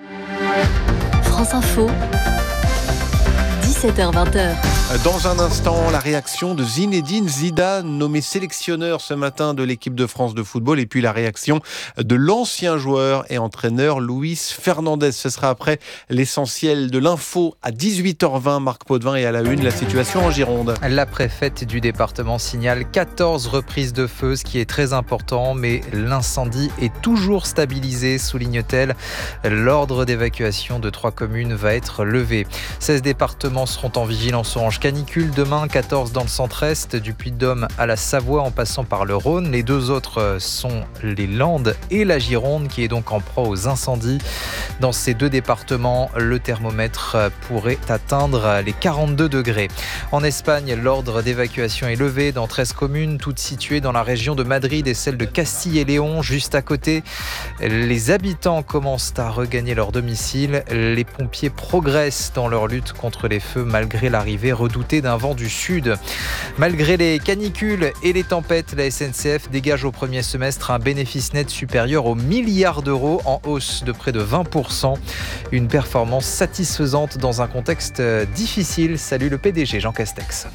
France Info, dix-sept heures vingt. Dans un instant, la réaction de Zinedine Zidane, nommé sélectionneur ce matin de l'équipe de France de football, et puis la réaction de l'ancien joueur et entraîneur Luis Fernandez. Ce sera après l'essentiel de l'info à dix-huit heures vingt. Marc Potvin, et à la une, la situation en Gironde. La préfète du département signale quatorze reprises de feu, ce qui est très important, mais l'incendie est toujours stabilisé, souligne-t-elle. L'ordre d'évacuation de trois communes va être levé. seize départements seront en vigilance orange canicule demain, quatorze dans le centre-est, du Puy-de-Dôme à la Savoie en passant par le Rhône. Les deux autres sont les Landes et la Gironde, qui est donc en proie aux incendies. Dans ces deux départements, le thermomètre pourrait atteindre les quarante-deux degrés. En Espagne, l'ordre d'évacuation est levé dans treize communes, toutes situées dans la région de Madrid et celle de Castille et Léon, juste à côté. Les habitants commencent à regagner leur domicile. Les pompiers progressent dans leur lutte contre les feux malgré l'arrivée redoutée d'un vent du sud. Malgré les canicules et les tempêtes, la S N C F dégage au premier semestre un bénéfice net supérieur au milliard d'euros, en hausse de près de vingt pour cent. Une performance satisfaisante dans un contexte difficile. Salut le P D G Jean Castex.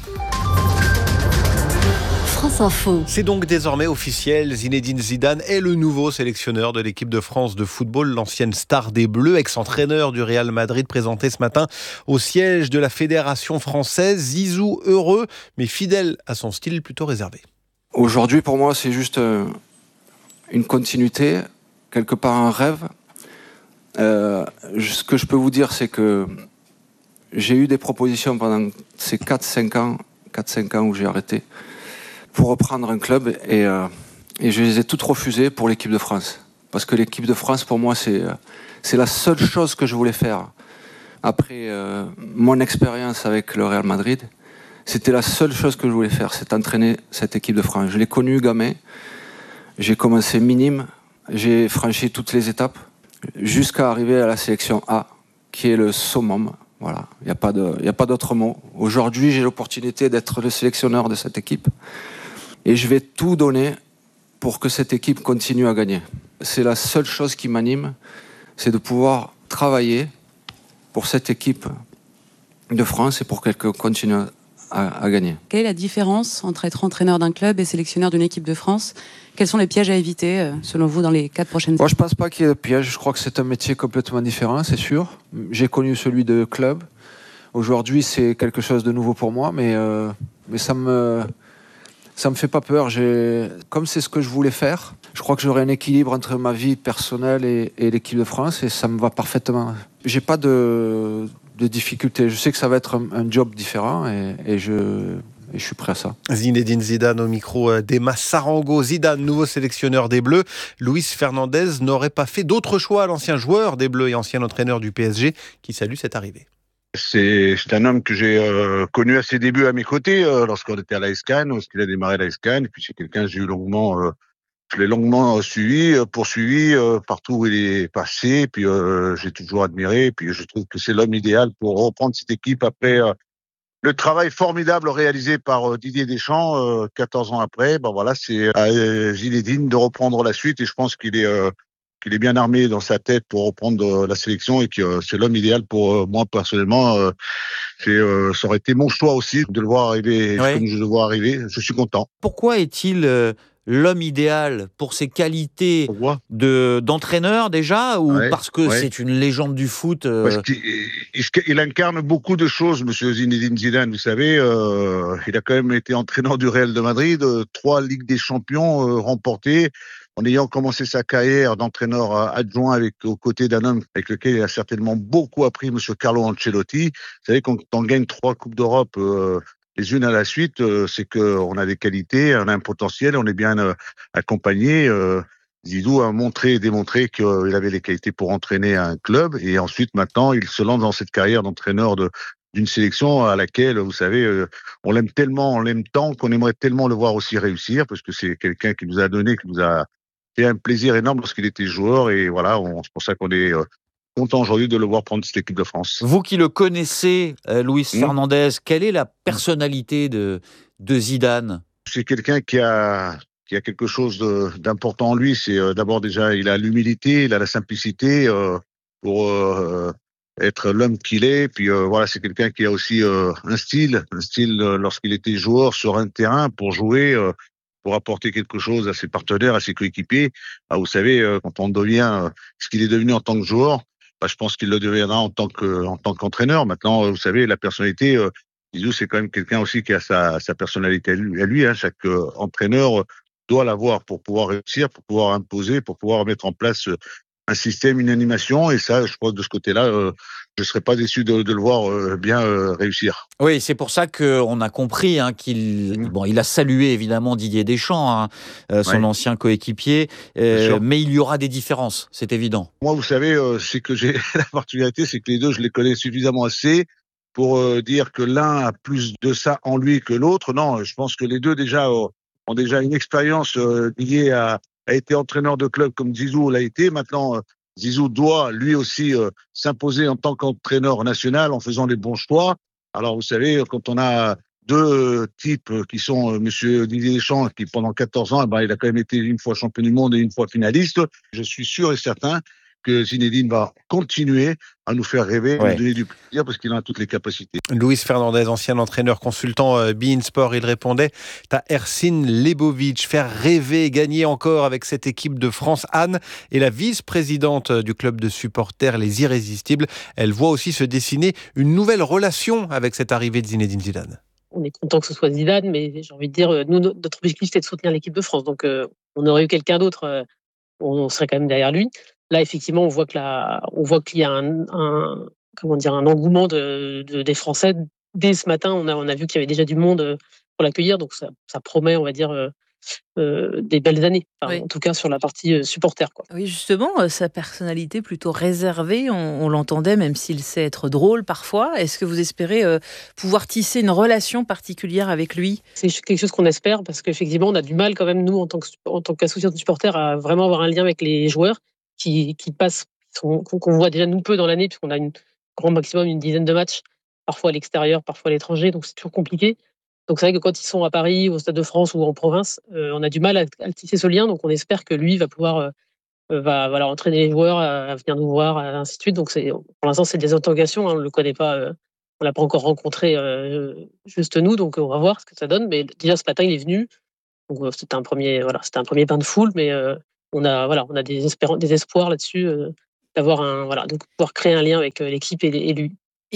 France Info. C'est donc désormais officiel, Zinedine Zidane est le nouveau sélectionneur de l'équipe de France de football. L'ancienne star des Bleus, ex-entraîneur du Real Madrid, présenté ce matin au siège de la Fédération française. Zizou heureux, mais fidèle à son style plutôt réservé. Aujourd'hui, pour moi, c'est juste euh, une continuité, quelque part un rêve. Euh, ce que je peux vous dire, c'est que j'ai eu des propositions pendant ces quatre cinq ans, quatre cinq ans où j'ai arrêté, pour reprendre un club, et, euh, et je les ai toutes refusées pour l'équipe de France. Parce que l'équipe de France, pour moi, c'est, c'est la seule chose que je voulais faire. Après euh, mon expérience avec le Real Madrid, c'était la seule chose que je voulais faire, c'est entraîner cette équipe de France. Je l'ai connue gamin, j'ai commencé minime, j'ai franchi toutes les étapes, jusqu'à arriver à la sélection A, qui est le summum. Voilà, il n'y a pas de, il n'y a pas d'autre mot. Aujourd'hui, j'ai l'opportunité d'être le sélectionneur de cette équipe. Et je vais tout donner pour que cette équipe continue à gagner. C'est la seule chose qui m'anime, c'est de pouvoir travailler pour cette équipe de France et pour qu'elle continue à, à gagner. Quelle est la différence entre être entraîneur d'un club et sélectionneur d'une équipe de France ? Quels sont les pièges à éviter, selon vous, dans les quatre prochaines années ? Moi, je ne pense pas qu'il y ait de pièges. Je crois que c'est un métier complètement différent, c'est sûr. J'ai connu celui de club. Aujourd'hui, c'est quelque chose de nouveau pour moi, mais, euh, mais ça me, ça me fait pas peur. J'ai, comme c'est ce que je voulais faire, je crois que j'aurai un équilibre entre ma vie personnelle et, et l'équipe de France, et ça me va parfaitement. J'ai pas de, de difficultés. Je sais que ça va être un, un job différent, et, et je... Et je suis prêt à ça. Zinedine Zidane au micro d'Emma Sarango. Zidane, nouveau sélectionneur des Bleus. Luis Fernandez n'aurait pas fait d'autre choix, l'ancien joueur des Bleus et ancien entraîneur du P S G, qui salue cette arrivée. C'est, c'est un homme que j'ai euh, connu à ses débuts à mes côtés, euh, lorsqu'on était à l'A S Cannes, lorsqu'il a démarré à l'A S Cannes. Et puis c'est quelqu'un que j'ai eu longuement, euh, je l'ai longuement euh, suivi, euh, poursuivi euh, partout où il est passé. Puis euh, j'ai toujours admiré. Et puis je trouve que c'est l'homme idéal pour reprendre cette équipe après euh, le travail formidable réalisé par Didier Deschamps, euh, quatorze ans après. Ben voilà, c'est à euh, Zinedine de reprendre la suite, et je pense qu'il est euh, qu'il est bien armé dans sa tête pour reprendre euh, la sélection, et que euh, c'est l'homme idéal pour euh, moi personnellement. Euh, c'est, euh, ça aurait été mon choix aussi de le voir arriver, ouais. Comme je le vois arriver. Je suis content. Pourquoi est-il euh, l'homme idéal pour ses qualités de, d'entraîneur déjà, ou ouais, parce que ouais. c'est une légende du foot euh... Parce qu'il il, il incarne beaucoup de choses, monsieur Zinedine Zidane. Vous savez, euh, il a quand même été entraîneur du Real de Madrid, euh, trois Ligues des Champions euh, remportées, en ayant commencé sa carrière d'entraîneur adjoint avec, aux côtés d'un homme avec lequel il a certainement beaucoup appris, monsieur Carlo Ancelotti. Vous savez, quand on gagne trois Coupes d'Europe euh, les unes à la suite, euh, c'est qu'on a des qualités, on a un potentiel, on est bien euh, accompagné. Euh, Zidou a montré et démontré qu'il euh, avait les qualités pour entraîner un club, et ensuite, maintenant, il se lance dans cette carrière d'entraîneur de, d'une sélection à laquelle, vous savez, euh, on l'aime tellement, on l'aime tant qu'on aimerait tellement le voir aussi réussir, parce que c'est quelqu'un qui nous a donné, qui nous a fait un plaisir énorme lorsqu'il était joueur, et voilà, on, c'est pour ça qu'on est euh, content aujourd'hui de le voir prendre cette équipe de France. Vous qui le connaissez, euh, Luis mmh. Fernandez, quelle est la personnalité de, de Zidane ? C'est quelqu'un qui a, qui a quelque chose de, d'important en lui. C'est euh, d'abord déjà, il a l'humilité, il a la simplicité euh, pour euh, être l'homme qu'il est. Puis euh, voilà, c'est quelqu'un qui a aussi euh, un style, un style euh, lorsqu'il était joueur sur un terrain pour jouer. Euh, pour apporter quelque chose à ses partenaires, à ses coéquipiers. Ah, vous savez, euh, quand on devient euh, ce qu'il est devenu en tant que joueur, bah, je pense qu'il le deviendra en tant que en tant qu'entraîneur. Maintenant, euh, vous savez, la personnalité, euh, Zizou, c'est quand même quelqu'un aussi qui a sa, sa personnalité à lui. À lui hein. Chaque euh, entraîneur doit l'avoir pour pouvoir réussir, pour pouvoir imposer, pour pouvoir mettre en place euh, un système, une animation. Et ça, je pense de ce côté-là, euh, je ne serais pas déçu de, de le voir euh, bien euh, réussir. Oui, c'est pour ça qu'on a compris hein, qu'il mmh. bon, il a salué évidemment Didier Deschamps, hein, euh, son ouais. ancien coéquipier, euh, mais il y aura des différences, c'est évident. Moi, vous savez, euh, c'est que j'ai la particularité, c'est que les deux, je les connais suffisamment assez pour euh, dire que l'un a plus de ça en lui que l'autre. Non, je pense que les deux déjà euh, ont déjà une expérience euh, liée à a été entraîneur de club comme Zizou l'a été. Maintenant, euh, Zizou doit lui aussi euh, s'imposer en tant qu'entraîneur national en faisant les bons choix. Alors, vous savez, quand on a deux types qui sont euh, monsieur Didier Deschamps, qui pendant quatorze ans, eh ben, il a quand même été une fois champion du monde et une fois finaliste. Je suis sûr et certain que Zinedine va continuer à nous faire rêver, ouais. nous donner du plaisir, parce qu'il a toutes les capacités. Luis Fernandez, ancien entraîneur consultant euh, Be In Sport, il répondait « T'as Ersin Lebovic, faire rêver, gagner encore avec cette équipe de France. » Anne est la vice-présidente du club de supporters Les Irrésistibles. Elle voit aussi se dessiner une nouvelle relation avec cette arrivée de Zinedine Zidane. On est content que ce soit Zidane, mais j'ai envie de dire, nous, notre objectif, c'était de soutenir l'équipe de France. Donc, euh, on aurait eu quelqu'un d'autre, euh, on serait quand même derrière lui. Là, effectivement, on voit que la, on voit qu'il y a un, un comment dire, un engouement de, de, des Français. Dès ce matin, on a, on a vu qu'il y avait déjà du monde pour l'accueillir, donc ça, ça promet, on va dire, euh, des belles années, enfin, Oui. en tout cas sur la partie euh, supporter. Quoi. Oui, justement, euh, sa personnalité plutôt réservée, on, on l'entendait, même s'il sait être drôle parfois. Est-ce que vous espérez euh, pouvoir tisser une relation particulière avec lui ? C'est quelque chose qu'on espère parce qu'effectivement, on a du mal quand même, nous, en tant, que, en tant qu'association de supporters, à vraiment avoir un lien avec les joueurs qui, qui passent, qu'on, qu'on voit déjà nous peu dans l'année, puisqu'on a une grand maximum une dizaine de matchs, parfois à l'extérieur, parfois à l'étranger, donc c'est toujours compliqué. Donc c'est vrai que quand ils sont à Paris, au Stade de France ou en province, euh, on a du mal à, à tisser ce lien, donc on espère que lui va pouvoir euh, va, voilà, entraîner les joueurs à, à venir nous voir, et ainsi de suite. Donc c'est, pour l'instant, c'est des interrogations, hein, on ne le connaît pas, euh, on ne l'a pas encore rencontré euh, juste nous, donc on va voir ce que ça donne. Mais déjà ce matin, il est venu, donc euh, c'était un premier, voilà, c'était un premier bain de foule, mais euh, on a, voilà, on a des, espér- des espoirs là-dessus, euh, d'avoir un, voilà, de pouvoir créer un lien avec euh, l'équipe et, et lui.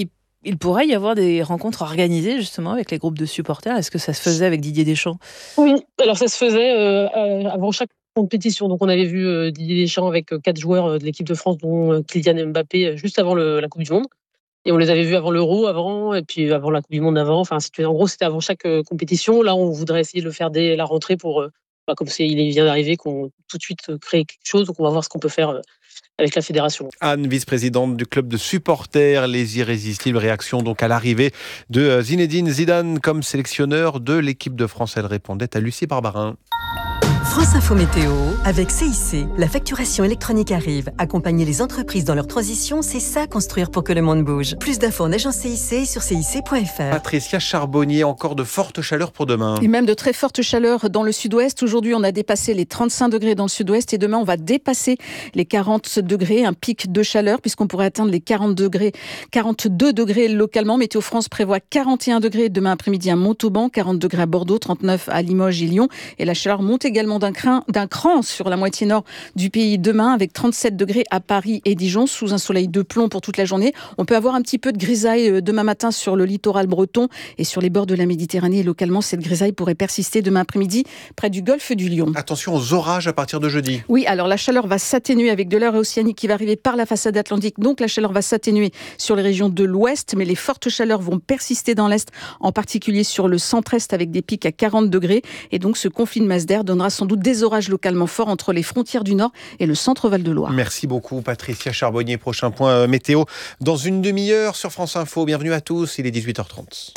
Il pourrait y avoir des rencontres organisées justement avec les groupes de supporters. Est-ce que ça se faisait avec Didier Deschamps ? Oui, alors ça se faisait euh, avant chaque compétition. Donc on avait vu euh, Didier Deschamps avec euh, quatre joueurs euh, de l'équipe de France, dont euh, Kylian Mbappé, euh, juste avant le, la Coupe du Monde. Et on les avait vus avant l'Euro, avant, et puis avant la Coupe du Monde avant. Enfin, en gros, c'était avant chaque euh, compétition. Là, on voudrait essayer de le faire dès la rentrée pour, euh, bah, comme c'est, il vient d'arriver, qu'on tout de suite euh, crée quelque chose. Donc on va voir ce qu'on peut faire euh, avec la fédération. Anne, vice-présidente du club de supporters, les irrésistibles réactions donc à l'arrivée de Zinedine Zidane comme sélectionneur de l'équipe de France. Elle répondait à Lucie Barbarin. France Info Météo, avec C I C, la facturation électronique arrive. Accompagner les entreprises dans leur transition, c'est ça construire pour que le monde bouge. Plus d'infos en agence C I C sur C I C point F R. Patricia Charbonnier, encore de fortes chaleurs pour demain. Et même de très fortes chaleurs dans le sud-ouest. Aujourd'hui, on a dépassé les trente-cinq degrés dans le sud-ouest et demain, on va dépasser les quarante degrés, un pic de chaleur puisqu'on pourrait atteindre les quarante degrés, quarante-deux degrés localement. Météo France prévoit quarante et un degrés demain après-midi à Montauban, quarante degrés à Bordeaux, trente-neuf à Limoges et Lyon. Et la chaleur monte également d'un cran, d'un cran sur la moitié nord du pays demain avec trente-sept degrés à Paris et Dijon sous un soleil de plomb pour toute la journée. On peut avoir un petit peu de grisaille demain matin sur le littoral breton et sur les bords de la Méditerranée. Et localement, cette grisaille pourrait persister demain après-midi près du golfe du Lion. Attention aux orages à partir de jeudi. Oui, alors la chaleur va s'atténuer avec de l'air océanique qui va arriver par la façade atlantique. Donc la chaleur va s'atténuer sur les régions de l'ouest, mais les fortes chaleurs vont persister dans l'est, en particulier sur le centre-est avec des pics à quarante degrés. Et donc ce conflit de masse d'air donnera sans doute des orages localement forts entre les frontières du Nord et le centre Val-de-Loire. Merci beaucoup Patricia Charbonnier. Prochain point météo dans une demi-heure sur France Info. Bienvenue à tous, il est dix-huit heures trente.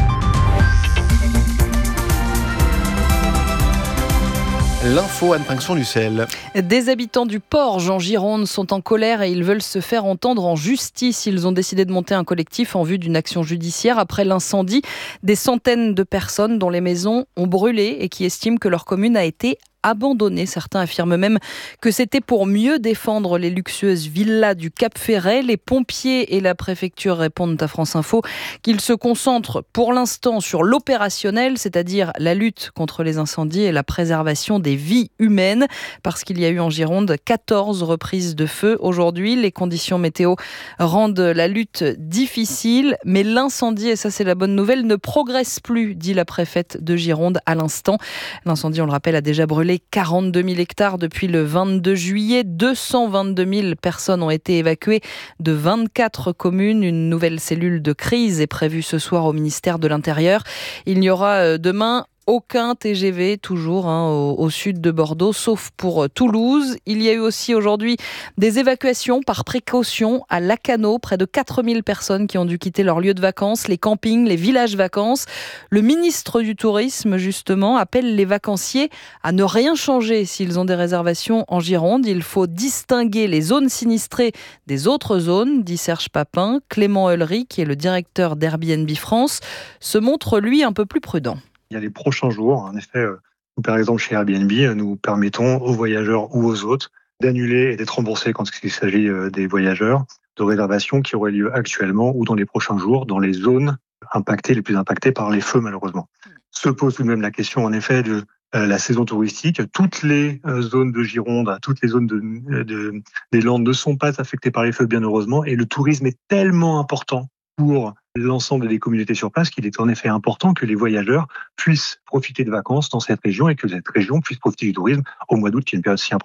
L'info, Anne Pinxon-Lucel. Des habitants du Porge en Gironde sont en colère et ils veulent se faire entendre en justice. Ils ont décidé de monter un collectif en vue d'une action judiciaire après l'incendie. Des centaines de personnes dont les maisons ont brûlé et qui estiment que leur commune a été abandonné. Certains affirment même que c'était pour mieux défendre les luxueuses villas du Cap Ferret. Les pompiers et la préfecture répondent à France Info qu'ils se concentrent pour l'instant sur l'opérationnel, c'est-à-dire la lutte contre les incendies et la préservation des vies humaines, parce qu'il y a eu en Gironde quatorze reprises de feu aujourd'hui. Les conditions météo rendent la lutte difficile, mais l'incendie, et ça c'est la bonne nouvelle, ne progresse plus, dit la préfète de Gironde à l'instant. L'incendie, on le rappelle, a déjà brûlé quarante-deux mille hectares depuis le vingt-deux juillet. deux cent vingt-deux mille personnes ont été évacuées de vingt-quatre communes. Une nouvelle cellule de crise est prévue ce soir au ministère de l'Intérieur. Il y aura demain aucun T G V, toujours hein, au, au sud de Bordeaux, sauf pour Toulouse. Il y a eu aussi aujourd'hui des évacuations par précaution à Lacanau. Près de quatre mille personnes qui ont dû quitter leur lieu de vacances, les campings, les villages vacances. Le ministre du Tourisme, justement, appelle les vacanciers à ne rien changer s'ils ont des réservations en Gironde. Il faut distinguer les zones sinistrées des autres zones, dit Serge Papin. Clément Heulery, qui est le directeur d'Airbnb France, se montre, lui, un peu plus prudent. Il y a les prochains jours, en effet, nous, par exemple chez Airbnb, nous permettons aux voyageurs ou aux hôtes d'annuler et d'être remboursés quand il s'agit des voyageurs de réservations qui auraient lieu actuellement ou dans les prochains jours dans les zones impactées, les plus impactées par les feux malheureusement. Se pose tout de même la question en effet de euh, la saison touristique. Toutes les euh, zones de Gironde, toutes les zones de, de, des Landes ne sont pas affectées par les feux bien heureusement et le tourisme est tellement important pour l'ensemble des communautés sur place qu'il est en effet important que les voyageurs puissent profiter de vacances dans cette région et que cette région puisse profiter du tourisme au mois d'août qui est une période si importante.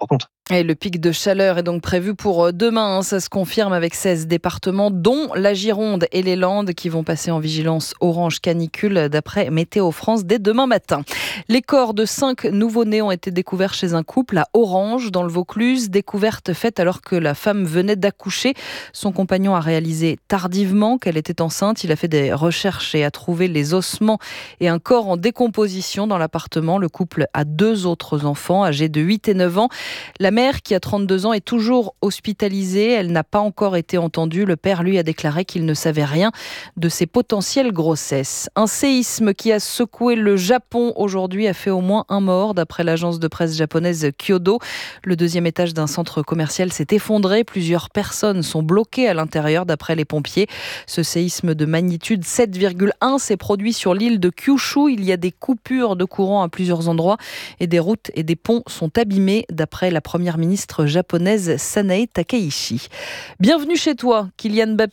Et le pic de chaleur est donc prévu pour demain. Ça se confirme avec seize départements, dont la Gironde et les Landes, qui vont passer en vigilance orange canicule d'après Météo France dès demain matin. Les corps de cinq nouveau-nés ont été découverts chez un couple à Orange, dans le Vaucluse. Découverte faite alors que la femme venait d'accoucher. Son compagnon a réalisé tardivement qu'elle était enceinte. Il a fait des recherches et a trouvé les ossements et un corps en décomposition dans l'appartement. Le couple a deux autres enfants âgés de huit et neuf ans. La mère, qui a trente-deux ans, est toujours hospitalisée. Elle n'a pas encore été entendue. Le père, lui, a déclaré qu'il ne savait rien de ses potentielles grossesses. Un séisme qui a secoué le Japon aujourd'hui a fait au moins un mort, d'après l'agence de presse japonaise Kyodo. Le deuxième étage d'un centre commercial s'est effondré. Plusieurs personnes sont bloquées à l'intérieur, d'après les pompiers. Ce séisme de magnitude sept virgule un s'est produit sur l'île de Kyushu. Il y a des coupures de courant à plusieurs endroits et des routes et des ponts sont abîmés, d'après la première ministre japonaise Sanae Takaichi. Bienvenue chez toi, Kylian Baptiste.